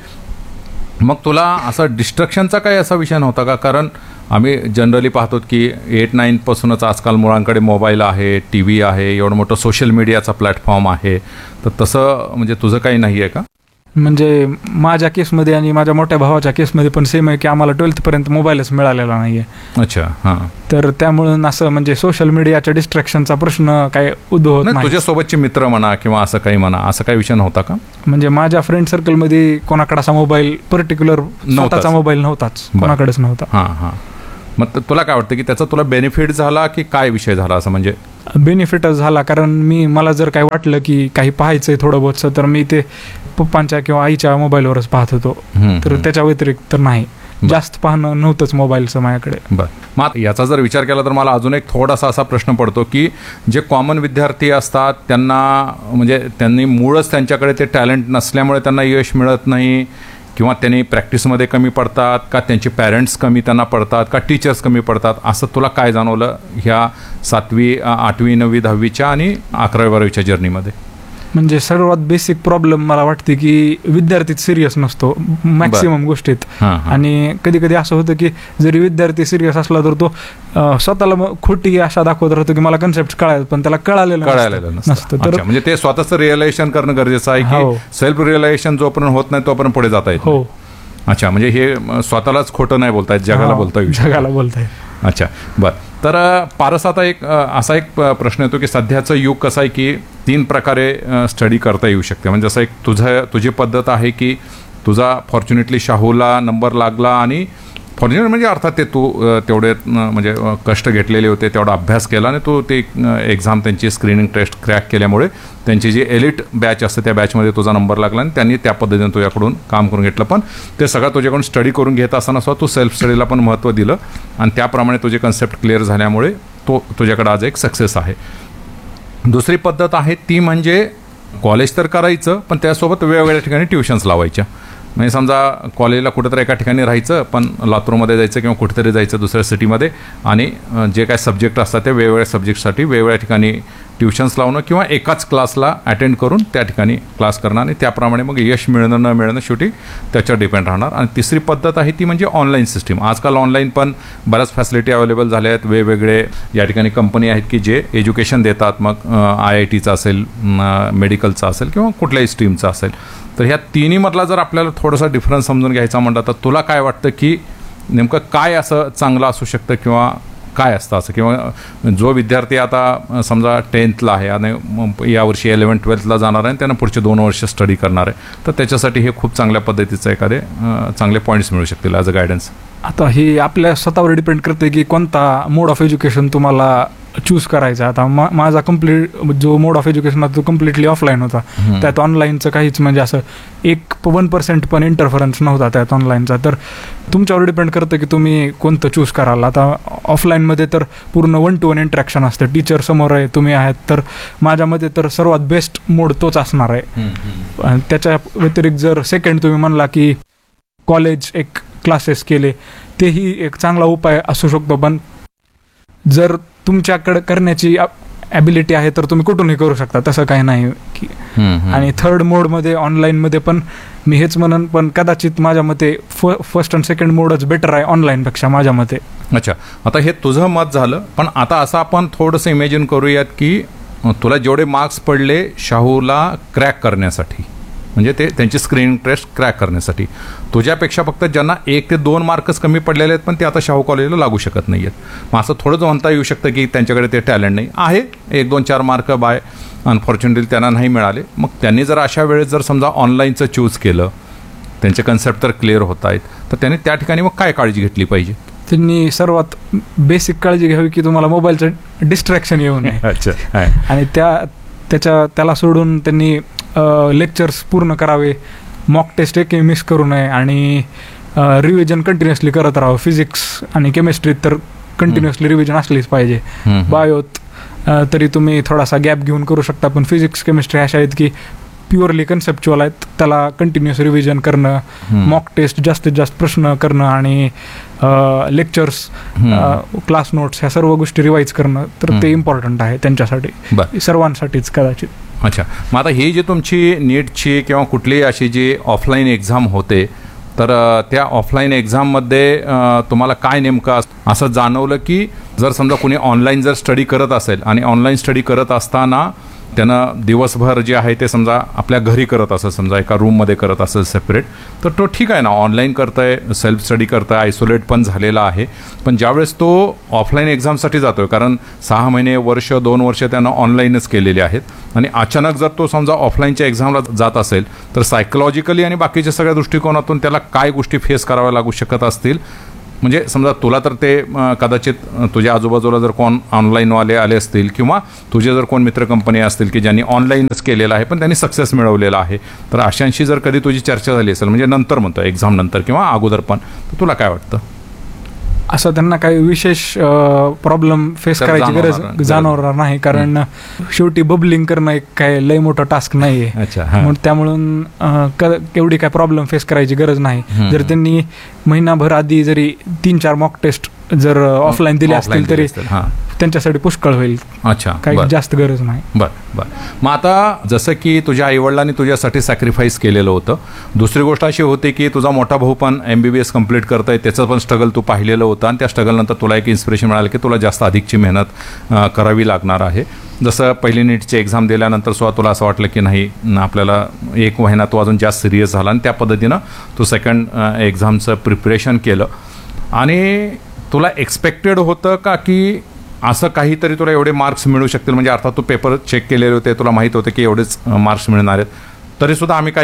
मग तुला असा डिस्ट्रक्शनचा काही असा विषय नव्हता का? कारण आम्ही जनरली पाहतो की एट नाईनपासूनच आजकाल मुलांकडे मोबाईल आहे, टी व्ही आहे, एवढं मोठं सोशल मीडियाचा प्लॅटफॉर्म आहे, तर तसं म्हणजे तुझं काही नाही आहे का? म्हणजे माझ्या केसमध्ये आणि माझ्या मोठ्या भावाच्या केसमध्ये पण सेम आहे की आम्हाला ट्वेल्थपर्यंत मोबाईलच मिळालेला नाही आहे. अच्छा, हां. तर त्यामुळं असं म्हणजे सोशल मीडियाच्या डिस्ट्रॅक्शनचा प्रश्न काय उद्भवत नाही, नाही. तुझ्यासोबतचे मित्र म्हणा किंवा असं काही म्हणा, असं काही विषय नव्हता का? म्हणजे माझ्या फ्रेंड सर्कलमध्ये कोणाकडे असा मोबाईल पर्टिक्युलर स्वतःचा मोबाईल नव्हताच, बरं. कोणाकडेच नव्हता. हां हां. मग त- तुला काय वाटतं की त्याचा तुला बेनिफिट झाला की काय विषय झाला असं? म्हणजे बेनिफिटच झाला, कारण मी मला जर काही वाटलं की काही पाहायचंय थोडं बहुतचं तर मी ते पप्पांच्या किंवा आईच्या मोबाईलवरच पाहत होतो. हम्म, तर हम्म. त्याच्या व्यतिरिक्त तर नाही, जास्त पाहणं नव्हतंच मोबाईलचं माझ्याकडे. बरं, मग याचा जर विचार केला तर मला अजून एक थोडासा असा प्रश्न पडतो की जे कॉमन विद्यार्थी असतात त्यांना म्हणजे त्यांनी मूळच त्यांच्याकडे ते टॅलेंट नसल्यामुळे त्यांना यश मिळत नाही किंवा त्यांनी प्रॅक्टिसमध्ये कमी पडतात का त्यांचे पॅरेंट्स कमी त्यांना पडतात का टीचर्स कमी पडतात, असं तुला काय जाणवलं ह्या सातवी आठवी नववी दहावीच्या आणि अकरावी बारावीच्या जर्नीमध्ये? म्हणजे सर्वात बेसिक प्रॉब्लेम मला वाटते की विद्यार्थीच सिरियस नसतो मॅक्सिमम गोष्टीत. हां, हां. आणि कधी कधी असं होतं की जरी विद्यार्थी सिरियस असला तर तो अं, स्वतःला मग खोटी आशा दाखवत राहतो की मला कन्सेप्ट कळायला, पण त्याला कळालेलं कळायला नसतं. नसतं. तर अच्छा, म्हणजे ते स्वतःचं रिअलायझेशन करणं गरजेचं आहे हो. की सेल्फ रिअलायझेशन जोपर्यंत होत नाही तोपर्यंत पुढे जाता येत हो, नाही. अच्छा, म्हणजे हे म, स्वतःलाच खोटं नाही बोलतायत, जगाला हा, बोलता येईल. जगाला बोलताय. अच्छा, बरं. तर अ, पारस, आता एक अ, असा एक प- प्रश्न येतो की सध्याचं युग कसं आहे की तीन प्रकारे स्टडी करता येऊ शकते. म्हणजे जसं एक तुझं तुझी पद्धत आहे की तुझा फॉर्च्युनेटली शाहूला नंबर लागला आणि फॉर्च्युनेट म्हणजे अर्थात ते तू अ, तेवढे अ, म्हणजे अ, कष्ट घेतलेले होते, तेवढा अभ्यास केला आणि तू ते एक्झाम त्यांची स्क्रीनिंग टेस्ट क्रॅक केल्यामुळे त्यांची जी एलिट बॅच असते त्या बॅचमध्ये तुझा नंबर लागला आणि त्यांनी त्या पद्धतीने तुझ्याकडून काम करून घेतलं. पण ते सगळं तुझ्याकडून स्टडी करून घेत असताना सुद्धा तू सेल्फ स्टडीला पण महत्त्व दिलं आणि त्याप्रमाणे तुझे कन्सेप्ट क्लिअर झाल्यामुळे तो तुझ्याकडे आज एक सक्सेस आहे. दुसरी पद्धत आहे ती म्हणजे कॉलेज तर करायचं पण त्यासोबत वेगवेगळ्या ठिकाणी ट्युशन्स लावायच्या. म्हणजे समजा कॉलेजला कुठेतरी एका ठिकाणी राहायचं पण लातूरमध्ये जायचं किंवा कुठेतरी जायचं दुसऱ्या सिटीमध्ये आणि अ, जे काय सब्जेक्ट असतात ते वेगवेगळ्या सब्जेक्टसाठी वेगवेगळ्या ठिकाणी ट्युशन्स लावणं किंवा एकाच क्लासला अटेंड करून त्या ठिकाणी क्लास करणं आणि त्याप्रमाणे मग यश मिळणं न मिळणं शेवटी त्याच्यावर डिपेंड राहणार. आणि तिसरी पद्धत आहे ती म्हणजे ऑनलाईन सिस्टीम. आजकाल ऑनलाईन पण बऱ्याच फॅसिलिटी अवेलेबल झाल्या आहेत. वेगवेगळे या ठिकाणी कंपनी आहेत की जे एज्युकेशन देतात. मग आय आय टीचं असेल, मेडिकलचं असेल किंवा कुठल्याही स्ट्रीमचं असेल. तर ह्या तिन्हीमधला जर आपल्याला थोडासा डिफरन्स समजून घ्यायचा म्हटलं तर तुला काय वाटतं की नेमकं काय असं चांगलं असू शकतं किंवा काय असतं असं, किंवा जो विद्यार्थी आता समजा टेन्थला आहे आणि मग यावर्षी इलेवन ट्वेल्थला जाणार आहे आणि त्यानं पुढचे दोन वर्ष स्टडी करणार आहे तर त्याच्यासाठी हे खूप चांगल्या पद्धतीचं एखादे अ, चांगले पॉईंट्स मिळू शकतील ॲज अ गायडन्स. आता हे आपल्या स्वतःवर डिपेंड करते की कोणता मोड ऑफ एज्युकेशन तुम्हाला चूज करायचा. आता मा माझा कम्प्लीट जो मोड ऑफ एज्युकेशन होता तो कम्प्लिटली ऑफलाईन होता. त्यात ऑनलाईनचं काहीच म्हणजे असं एक वन पर्सेंट पण इंटरफरन्स नव्हता त्यात ऑनलाईनचा. तर तुमच्यावर डिपेंड करतं की तुम्ही कोणतं चूज कराल. आता ऑफलाईनमध्ये तर पूर्ण वन टू वन इंटरॅक्शन असतं, टीचर समोर आहे, तुम्ही आहात. तर माझ्यामध्ये तर सर्वात बेस्ट मोड तोच असणार आहे. आणि त्याच्या व्यतिरिक्त जर सेकंड तुम्ही म्हणला की कॉलेज एक क्लासेस केले तेही एक चांगला उपाय असू शकतो. पण जर तुमच्याकडे करण्याची ॲबिलिटी आहे तर तुम्ही कुठूनही करू शकता, तसं काही नाही की. आणि थर्ड मोडमध्ये ऑनलाईनमध्ये पण मी हेच म्हणन, पण कदाचित माझ्या मते फ फर्स्ट अँड सेकंड मोडच बेटर आहे ऑनलाईनपेक्षा माझ्या मते. अच्छा, आता हे तुझं मत झालं. पण आता असं आपण थोडंसं इमॅजिन करूयात की तुला जेवढे मार्क्स पडले शाहूला क्रॅक करण्यासाठी, म्हणजे ते त्यांची स्क्रीनिंग टेस्ट क्रॅक करण्यासाठी, तुझ्यापेक्षा फक्त ज्यांना एक ते दोन मार्कच कमी पडलेले आहेत पण ते आता शाहू कॉलेजला लागू शकत नाही आहेत. मग असं थोडंच म्हणता येऊ शकतं की त्यांच्याकडे ते टॅलेंट नाही आहे, एक दोन चार मार्क बाय अनफॉर्च्युनेटली त्यांना नाही मिळाले. मग त्यांनी जर अशा वेळेस जर समजा ऑनलाईनचं चूज केलं, त्यांचे कन्सेप्ट तर क्लिअर होत आहेत, तर त्यांनी त्या ठिकाणी मग काय काळजी घेतली पाहिजे? त्यांनी सर्वात बेसिक काळजी घ्यावी की तुम्हाला मोबाईलचं डिस्ट्रॅक्शन येऊ नये. अच्छा, आणि त्या त्याच्या त्याला सोडून त्यांनी लेक्चर्स पूर्ण करावे, मॉक टेस्ट एकही मिस करू नये आणि रिव्हिजन कंटिन्युअसली करत राहावं. फिजिक्स आणि केमिस्ट्रीत तर कंटिन्युअसली रिव्हिजन असलीच पाहिजे. बायोत तरी तुम्ही थोडासा गॅप घेऊन करू शकता, पण फिजिक्स केमिस्ट्री अशा आहेत की प्युअरली कन्सेप्च्युअल आहेत, त्याला कंटिन्युअस रिव्हिजन करणं, मॉक टेस्ट जास्तीत जास्त प्रश्न करणं आणि लेक्चर्स, क्लास नोट्स ह्या सर्व गोष्टी रिवाईज करणं, तर ते इम्पॉर्टंट आहे त्यांच्यासाठी, सर्वांसाठीच कदाचित. अच्छा, मग आता ही जी तुमची नीटची किंवा कुठलीही अशी जी ऑफलाईन एक्झाम होते तर त्या ऑफलाईन एक्झाममध्ये तुम्हाला काय नेमकं असं जाणवलं की जर समजा कुणी ऑनलाईन जर स्टडी करत असेल आणि ऑनलाईन स्टडी करत असताना त्यानं दिवसभर जे आहे ते समजा आपल्या घरी करत असेल, समजा एका रूममध्ये करत असेल सेपरेट, तर तो ठीक आहे ना, ऑनलाईन करतोय, सेल्फ स्टडी करतोय, आयसोलेट पण झालेला आहे. पण ज्यावेळेस तो ऑफलाईन एक्झामसाठी जातोय, कारण सहा महिने वर्ष दोन वर्ष त्यानं ऑनलाईनच केलेले आहेत आणि अचानक जर तो समजा ऑफलाईनच्या एक्झामला जात असेल तर सायकोलॉजिकली आणि बाकीच्या सगळ्या दृष्टिकोनातून त्याला काय गोष्टी फेस कराव्या लागू शकत असतील? म्हणजे समजा तुला तर ते कदाचित तुझ्या आजूबाजूला जर कोण ऑनलाईनवाले आले असतील किंवा तुझे जर कोण मित्र कंपनी असतील की ज्यांनी ऑनलाईनच केलेलं आहे पण त्यांनी सक्सेस मिळवलेला आहे, तर अशांशी जर कधी तुझी चर्चा झाली असेल, म्हणजे नंतर म्हणतो एक्झाम नंतर किंवा अगोदर पण, तर तुला काय वाटतं? असं त्यांना काही विशेष प्रॉब्लेम फेस करायची गरज जाणवणार नाही, कारण शेवटी बबलिंग करणं एक काय लय मोठं टास्क नाही आहे. त्यामुळं एवढी काय प्रॉब्लेम फेस करायची गरज नाही. जर त्यांनी महिनाभर आधी जरी तीन चार मॉक टेस्ट जर ऑफलाईन दिले असतील तरी त्यांच्यासाठी पुष्कळ होईल. अच्छा, काही जास्त गरज नाही. बर बर मग आता जसं की तुझ्या आईवडिलांनी तुझ्यासाठी सॅक्रिफाईस केलेलं होतं, दुसरी गोष्ट अशी होती की तुझा मोठा भाऊ पण एम बी बी एस कम्प्लीट करतोय, त्याचं पण स्ट्रगल तू पाहिलेलं होतं आणि त्या स्ट्रगलनंतर तुला एक इन्स्पिरेशन मिळालं की तुला जास्त अधिकची मेहनत करावी लागणार आहे. जसं पहिली नीटची एक्झाम दिल्यानंतर सुद्धा तुला असं वाटलं की नाही, आपल्याला एक महिना तो अजून जास्त सिरियस झाला आणि त्या पद्धतीनं तू सेकंड एक्झामचं प्रिपरेशन केलं. आणि तुला एक्सपेक्टेड होतं का की असं काहीतरी तुला एवढे मार्क्स मिळू शकतील? म्हणजे अर्थात तू पेपर चेक केलेले होते, तुला माहीत होते की एवढेच मार्क्स मिळणार आहेत, तरीसुद्धा आम्ही काही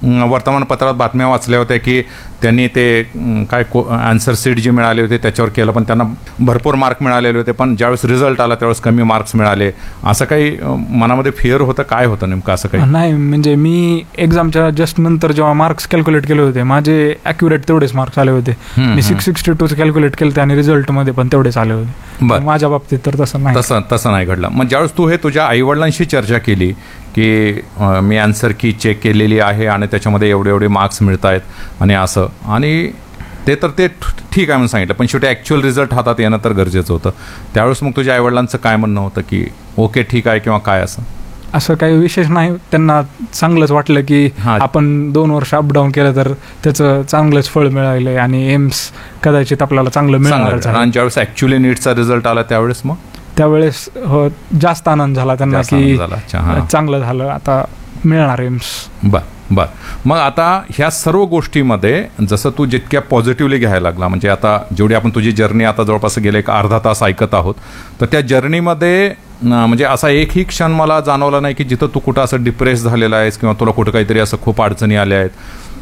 अं, वर्तमानपत्रात बातम्या वाचल्या होत्या की त्यांनी ते अं, काय को आन्सर सीट जे मिळाले होते त्याच्यावर केलं, पण त्यांना भरपूर मार्क मिळालेले होते, पण ज्यावेळेस रिझल्ट आला त्यावेळेस कमी मार्क्स मिळाले. असं काही अं, मनामध्ये फिअर होतं, काय होतं नेमकं असं काही? नाही म्हणजे मी एक्झामच्या जस्ट नंतर जेव्हा मार्क्स कॅल्क्युलेट केले होते माझे ॲक्युरेट तेवढेच मार्क्स आले होते. हम्म, मी सिक्स सिक्स्टी टूच कॅल्क्युलेट केले आणि रिझल्टमध्ये पण तेवढेच आले होते. बरं. पण माझ्या बाबतीत तर तसं नाही. तसं तसं नाही घडलं. मग ज्यावेळेस तू हे तुझ्या आईवडिलांशी चर्चा केली की अं, मी आन्सर की चेक केलेली आहे आणि त्याच्यामध्ये एवढे एवढे मार्क्स मिळत आहेत आणि असं, आणि ते तर ते ठीक आहे म्हणून सांगितलं, पण शेवटी ॲक्च्युअल रिझल्ट हातात येणं तर गरजेचं होतं. त्यावेळेस मग तुझ्या आईवडिलांचं काय म्हणणं होतं की ओके ठीक आहे किंवा काय असं? असं काही विशेष नाही, त्यांना चांगलंच वाटलं की हा. आपण दोन वर्ष अपडाऊन केलं तर त्याचं चांगलंच फळ मिळालंय आणि एम्स कदाचित आपल्याला चांगलं मिळणारच चांगलं. आहे. आणि ज्यावेळेस ॲक्च्युअली नीटचा रिझल्ट आला त्यावेळेस मग त्यावेळेस हो, जास्त आनंद झाला त्यांना जास्त की आनंद झाला. अच्छा, हां. चांगलं झालं, आता मिळणार एम्स. बर बर. मग आता ह्या सर्व गोष्टीमध्ये जसं तू जितक्या पॉझिटिव्हली घ्यायला लागला, म्हणजे आता जेवढी आपण तुझी जर्नी आता जवळपास गेले एक अर्धा तास ऐकत आहोत, तर त्या जर्नीमध्ये अं, म्हणजे असा एकही क्षण मला जाणवला नाही की जिथं तू कुठं असं डिप्रेस झालेला आहेस किंवा तुला कुठं काहीतरी असं खूप अडचणी आल्या आहेत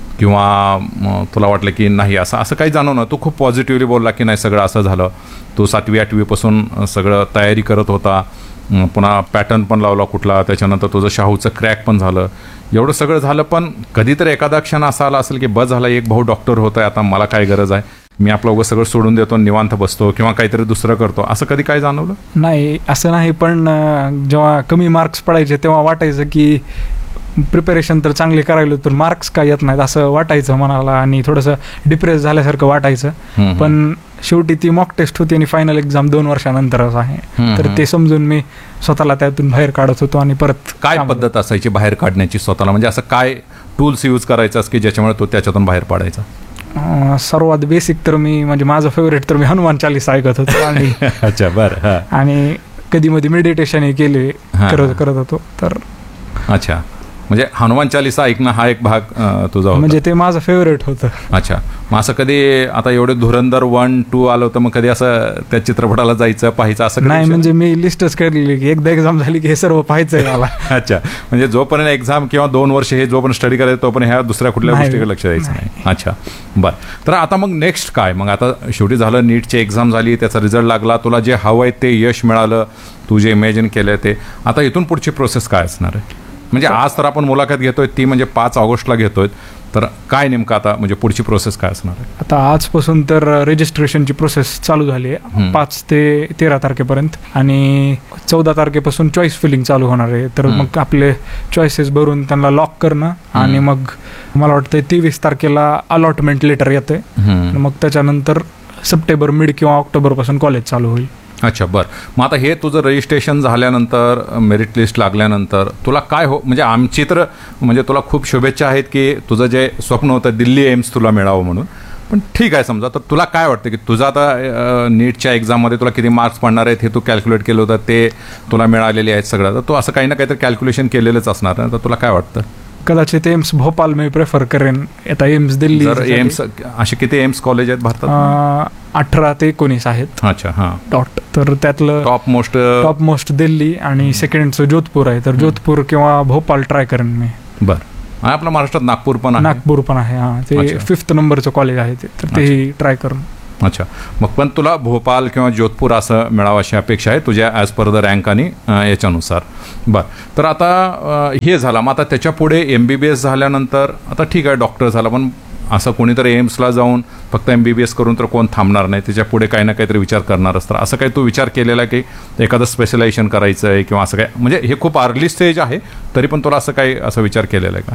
किंवा म, तुला वाटलं की नाही असं असं काही जाणवलं. तू खूप पॉझिटिव्हली बोलला की नाही सगळं असं झालं. तू सातवी आठवीपासून सगळं तयारी करत होता, अं, पुन्हा पॅटर्न पण लावला कुठला, त्याच्यानंतर तुझं शाहूचं क्रॅक पण झालं, एवढं सगळं झालं, पण कधीतरी एखादा क्षण असा आला असेल की बस झाला, एक भाऊ डॉक्टर होत आहे, आता मला काय गरज आहे, मी आपलं उगं सगळं सोडून देतो, निवांत बसतो किंवा काहीतरी दुसरं करतो, असं कधी काय जाणवलं? नाही असं नाही, पण अं, जेव्हा कमी मार्क्स पडायचे तेव्हा वाटायचं की प्रिपरेशन तर चांगली करायला तर मार्क्स काय येत नाहीत असं वाटायचं मनाला आणि थोडंसं डिप्रेस झाल्यासारखं वाटायचं. हम्म. पण शेवटी ती मॉक टेस्ट होती आणि फायनल एक्झाम दोन वर्षानंतरच आहे. हम्म. तर ते समजून मी स्वतःला त्यातून बाहेर काढत होतो आणि परत काय काम- पद्धत असायची बाहेर काढण्याची स्वतःला, म्हणजे असं काय टूल्स यूज करायचास की ज्याच्यामुळे तो त्याच्यातून बाहेर पडायचा? अं, सर्वात बेसिक तर मी म्हणजे माझं फेवरेट तर मी हनुमान चालीसा ऐकत होतो आणि अच्छा बरं. हां. आणि कधी मध्ये मेडिटेशनही केले हा. करत करत होतो. तर अच्छा, म्हणजे हनुमान चालीसा ऐकणं हा एक भाग अं, तुझा होता. म्हणजे ते माझं फेवरेट होतं. अच्छा, मग असं कधी आता एवढे धुरंधर वन टू आलं होतं, मग कधी असं त्या चित्रपटाला जायचं पाहायचं असं कधी नाही विचार- म्हणजे मी लिस्टच केलेली की एकदा एक्झाम झाली की हे सर्व पाहायचंय मला. अच्छा, म्हणजे जोपर्यंत एक्झाम किंवा दोन वर्ष हे जोपर्यंत स्टडी करायचं तोपर्यंत ह्या दुसऱ्या कुठल्या नाही. गोष्टीकडे लक्ष द्यायचं नाही. अच्छा बरं. तर आता मग नेक्स्ट काय, मग आता शेवटी झालं, नीटची एक्झाम झाली, त्याचा रिझल्ट लागला, तुला जे हवं आहे ते यश मिळालं, तू जे इमॅजिन केलं ते, आता इथून पुढची प्रोसेस काय असणार आहे? म्हणजे आज तर आपण मुलाखत घेतोय ती म्हणजे पाच ऑगस्टला घेतोय, तर काय नेमकं आता म्हणजे पुढची प्रोसेस काय असणार आहे? आता आजपासून तर रजिस्ट्रेशनची प्रोसेस चालू झाली आहे पाच ते तेरा तारखेपर्यंत आणि चौदा तारखेपासून चॉईस फिलिंग चालू होणार आहे. तर मग आपले चॉईसेस भरून त्यांना लॉक करणं आणि मग मला वाटतं तेवीस तारखेला अलॉटमेंट लेटर येतंय. मग त्याच्यानंतर सप्टेंबर मिड किंवा ऑक्टोबरपासून कॉलेज चालू होईल. अच्छा बरं. मग आता हे तुझं रजिस्ट्रेशन झाल्यानंतर मेरिट लिस्ट लागल्यानंतर तुला काय हो, म्हणजे आमची तर म्हणजे तुला खूप शुभेच्छा आहेत की तुझं जे स्वप्न होतं दिल्ली एम्स तुला मिळावं म्हणून, पण ठीक आहे समजा, तर तुला काय वाटतं की तुझं आता नीटच्या एक्झाममध्ये तुला किती मार्क्स पडणार आहेत हे तू कॅल्क्युलेट केलं होतं, ते तुला मिळालेले आहेत सगळं, तर तू असं काही ना काहीतरी कॅल्क्युलेशन केलेलंच असणार ना, तर तुला काय वाटतं? कदाचित एम्स भोपाल मी प्रेफर करेन. आता एम्स दिल्ली जर एम्स असे किती एम्स कॉलेज आहेत भारतात? अं, अठरा ते एकोणीस आहेत अच्छा, हां. डॉट. तर त्यातलं top most top most Delhi आणि सेकंडचं जोधपूर आहे. तर जोधपूर किंवा भोपाल ट्राय करेन मी. बरं. आणि आपल्या महाराष्ट्रात नागपूर पण आहे. नागपूर पण आहे. हा, ते अच्छा. फिफ्थ नंबरचं कॉलेज आहे ते, तर तेही ट्राय करून. अच्छा, मग पण तुला भोपाल किंवा जोधपूर असं मिळावं अशी अपेक्षा आहे तुझ्या ॲज पर द रँक आणि अं, याच्यानुसार. बरं. तर आता अं, हे झालं, मग आता त्याच्या पुढे एम बी बी एस झाल्यानंतर आता ठीक आहे डॉक्टर झाला, पण असं कोणीतरी एम्सला जाऊन फक्त एम बी बी एस करून तर कोण थांबणार नाही, त्याच्या पुढे काही ना काहीतरी विचार करणारच. तर असं काही तू विचार केलेला की एखादं स्पेशलायझेशन करायचं आहे किंवा असं काय, म्हणजे हे खूप अर्ली स्टेज आहे तरी पण तुला असं काही असं विचार केलेला आहे का?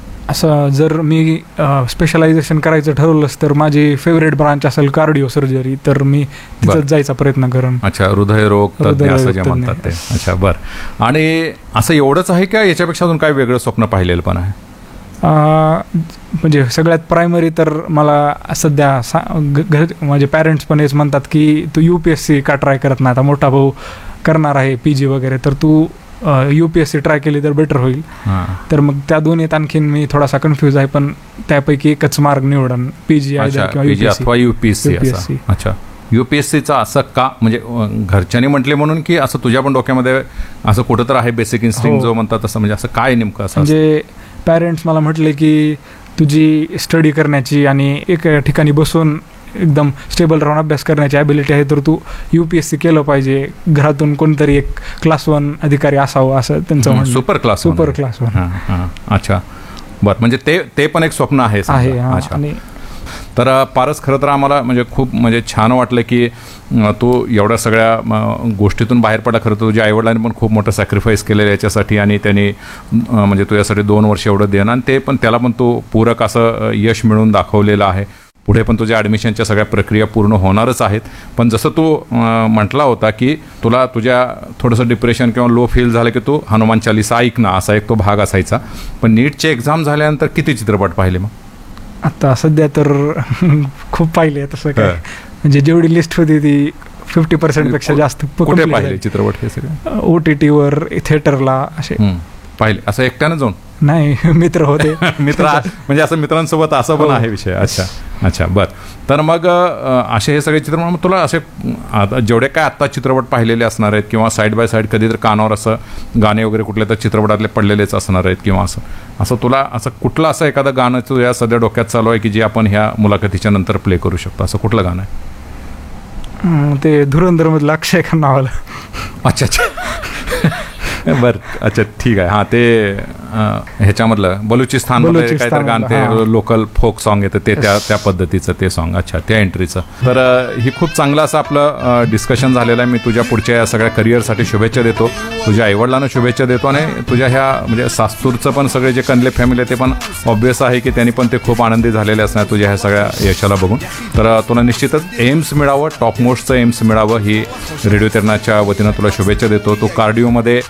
असं जर मी स्पेशलायझेशन करायचं ठरवलंच तर माझी फेवरेट ब्रांच असेल कार्डिओ सर्जरी, तर मी तिथंच जायचा प्रयत्न करेन. अच्छा, हृदयरोग तज्ञ हृदयरोग असं जे तज्ञ. म्हणतात ते. अच्छा बरं. आणि असं एवढंच आहे का याच्यापेक्षा अजून काय वेगळं स्वप्न पाहिलेलं पण आहे? अं, म्हणजे सगळ्यात प्रायमरी तर मला सध्या सा घ- घर माझे पॅरेंट्स पण हेच म्हणतात की तू यू पी एस सी का ट्राय करत नाही, आता मोठा भाऊ करणार आहे पी जी वगैरे, तर तू U P S C try केली तर बेटर होईल. हां. तर मग त्या दोन्हीत आणखीन मी थोडासा कन्फ्यूज आहे, पण त्यापैकी एकच मार्ग निवडन, पी जी अच्छा, किंवा पी जी अथवा U P S C. U P S C. अच्छा, यू पी एस सीचं असं का, म्हणजे अं, घरच्यांनी म्हटले म्हणून की असं तुझ्या पण डोक्यामध्ये असं कुठं तर आहे बेसिक इन्स्टिंग हो. जो म्हणतात तसं, म्हणजे असं काय नेमकं असं? म्हणजे पॅरेंट्स मला म्हटले की तुझी स्टडी करण्याची आणि एका ठिकाणी बसून एकदम स्टेबल राहून अभ्यास करण्याची ॲबिलिटी आहे, तर तू यू पी एस सी केलं पाहिजे, घरातून कोणतरी एक क्लास वन अधिकारी असावं असं त्यांचं म्हणणं. Super class super class one. अच्छा बरं, म्हणजे ते ते पण एक स्वप्न आहे आहे. अच्छा. आणि तर पारस, खरं तर आम्हाला म्हणजे खूप म्हणजे छान वाटलं की तू एवढ्या सगळ्या गोष्टीतून बाहेर पडला. खरं तर तुझ्या आईवडिलांनी पण खूप मोठं सॅक्रिफाईस केलेलं याच्यासाठी, आणि त्यांनी म्हणजे तुझ्यासाठी दोन वर्ष एवढं देणं, आणि ते पण त्याला पण तू पूरक असं यश मिळवून दाखवलेलं आहे. पुढे पण तुझ्या ॲडमिशनच्या सगळ्या प्रक्रिया पूर्ण होणारच आहेत. पण जसं तू म्हटला होता की तुला तुझ्या थोडंसं डिप्रेशन किंवा लो फील झालं की तू हनुमान चालीसा ऐक ना, असा एक तो भाग असायचा. पण नीटचे एक्झाम झाल्यानंतर किती चित्रपट पाहिले मग? आता सध्या तर खूप पाहिले. तसं काय म्हणजे जेवढी लिस्ट होती ती फिफ्टी पर्सेंट पेक्षा जास्त. कुठे पाहिले चित्रपट हे सगळे? ओ टी टीवर, थिएटरला असे पाहिले. असं एकट्यानं जाऊन? नाही, मित्र होते. मित्र म्हणजे असं मित्रांसोबत असं पण आहे विषय. अच्छा अच्छा बरं. तर मग असे हे सगळे चित्रपट, मग तुला असे जेवढे काय आत्ता चित्रपट पाहिलेले असणार आहेत किंवा साईड बाय साईड कधी तर कानावर असं गाणे वगैरे कुठले तर चित्रपटातले पडलेलेच असणार आहेत किंवा असं असं तुला असं कुठलं असं एखादं गाणं तुझ्या सध्या डोक्यात चालू आहे की जे आपण ह्या मुलाखतीच्या नंतर प्ले करू शकतो, असं कुठलं गाणं आहे? ते धुरंधर मधलं अक्षय खन्नावाला. अच्छा अच्छा बरं. अच्छा ठीक आहे. हां, ते ह्याच्यामधलं बलुचिस्तान काहीतरी गाणं, ते लोकल फोक सॉन्ग येतं ते त्या त्या पद्धतीचं ते सॉन्ग. अच्छा, त्या एंट्रीचं. तर ही खूप चांगलं असं आपलं डिस्कशन झालेलं आहे. मी तुझ्या पुढच्या या सगळ्या करिअरसाठी शुभेच्छा देतो, तुझ्या आईवडिलांना शुभेच्छा देतो, आणि तुझ्या ह्या म्हणजे सास्तूरचं पण सगळे जे कंदले फॅमिली आहे ते पण ऑब्वियस आहे की त्यांनी पण ते खूप आनंदी झालेले असणार तुझ्या ह्या सगळ्या यशाला बघून. तर तुला निश्चितच एम्स मिळावं, टॉप मोस्टचं एम्स मिळावं ही रेडिओ तेरणाच्या वतीनं तुला शुभेच्छा देतो. तो कार्डिओमध्ये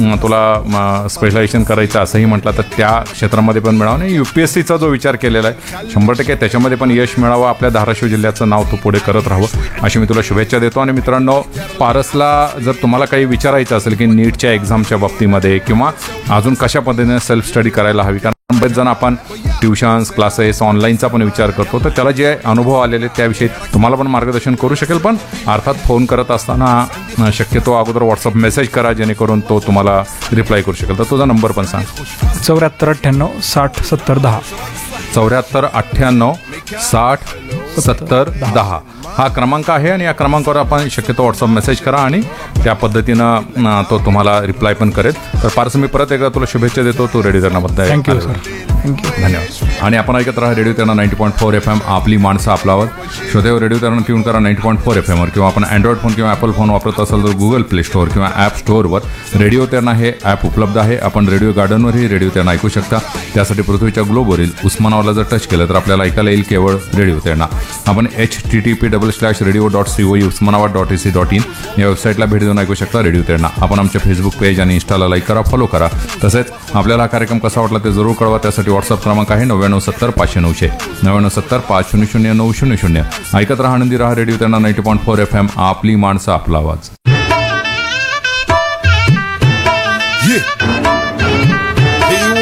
तुला स्पेशलायझेशन करायचं असंही म्हटलं तर त्या क्षेत्रामध्ये पण मिळावं, आणि यू पी एस सीचा जो विचार केलेला आहे शंभर टक्के त्याच्यामध्ये पण यश मिळावं, आपल्या धाराशिव जिल्ह्याचं नाव तू पुढे करत राहावं अशी मी तुला शुभेच्छा देतो. आणि मित्रांनो, पारसला जर तुम्हाला काही विचारायचं असेल की नीटच्या एक्झामच्या बाबतीमध्ये किंवा अजून कशा पद्धतीने सेल्फ स्टडी करायला हवी, कारण बरेच जण आपण ट्युशन्स, क्लासेस, ऑनलाईनचा पण विचार करतो, तर त्याला जे अनुभव आलेले त्याविषयी तुम्हाला पण मार्गदर्शन करू शकेल. पण अर्थात फोन करत असताना शक्यतो अगोदर व्हॉट्सअप मेसेज करा, जेणेकरून तो तुम्हाला रिप्लाय करू शकेल. तर तुझा नंबर पण सांग. चौऱ्याहत्तर अठ्ठ्याण्णव साठ सत्तर दहा. चौऱ्याहत्तर अठ्ठ्याण्णव साठ सत्तर दहा हा क्रमांक आहे, आणि या क्रमांकावर आपण शक्यतो व्हॉट्सअप मेसेज करा आणि त्या पद्धतीनं तो तुम्हाला रिप्लाय पण करेल. तर पारस, मी परत एकदा तुला शुभेच्छा देतो. तू रेडिओ तेरणाबद्दल थँक्यू सर. थँक्यू, धन्यवाद. आणि आपण ऐकत राहा radio Terna ninety point four F M, आपली माणसं आपला आवाज. श्रोतेवर रेडिओ तेरणा ट्यून करा नाईन्टी पॉईंट फोर एफ एमवर, किंवा आपण अँड्रॉइड फोन किंवा ॲपल फोन वापरत असाल तर गुगल प्ले स्टोअर किंवा ॲप स्टोअरवर रेडिओ तेरणा हे ॲप उपलब्ध आहे. आपण रेडिओ गार्डनवरही रेडिओ तेरणा ऐकू शकता. त्यासाठी पृथ्वीच्या ग्लोबवरील उस्मानाबादला जर टच केलं तर आपल्याला ऐकायला येईल केवळ रेडिओ तेरणा. आपण H T T P double slash radio dot C O Osmanabad dot A C dot in या वेबसाईटला भेट देऊन ऐकू शकता रेडिओ तेरणा. आपण आमच्या फेसबुक पेज आणि इंस्टाला लाईक करा, फॉलो करा. तसेच आपल्याला हा कार्यक्रम कसा वाटला ते जरूर कळवा. त्यासाठी व्हॉट्सअप क्रमांक आहे नव्याण्णव सत्तर पाचशे नऊशे नव्याण्णव सत्तर पाच शून्य शून्य नऊ शून्य शून्य. ऐकत राहा, आनंदी राहा. Radio Terna ninety point four F M, आपली माणसं आपला आवाज.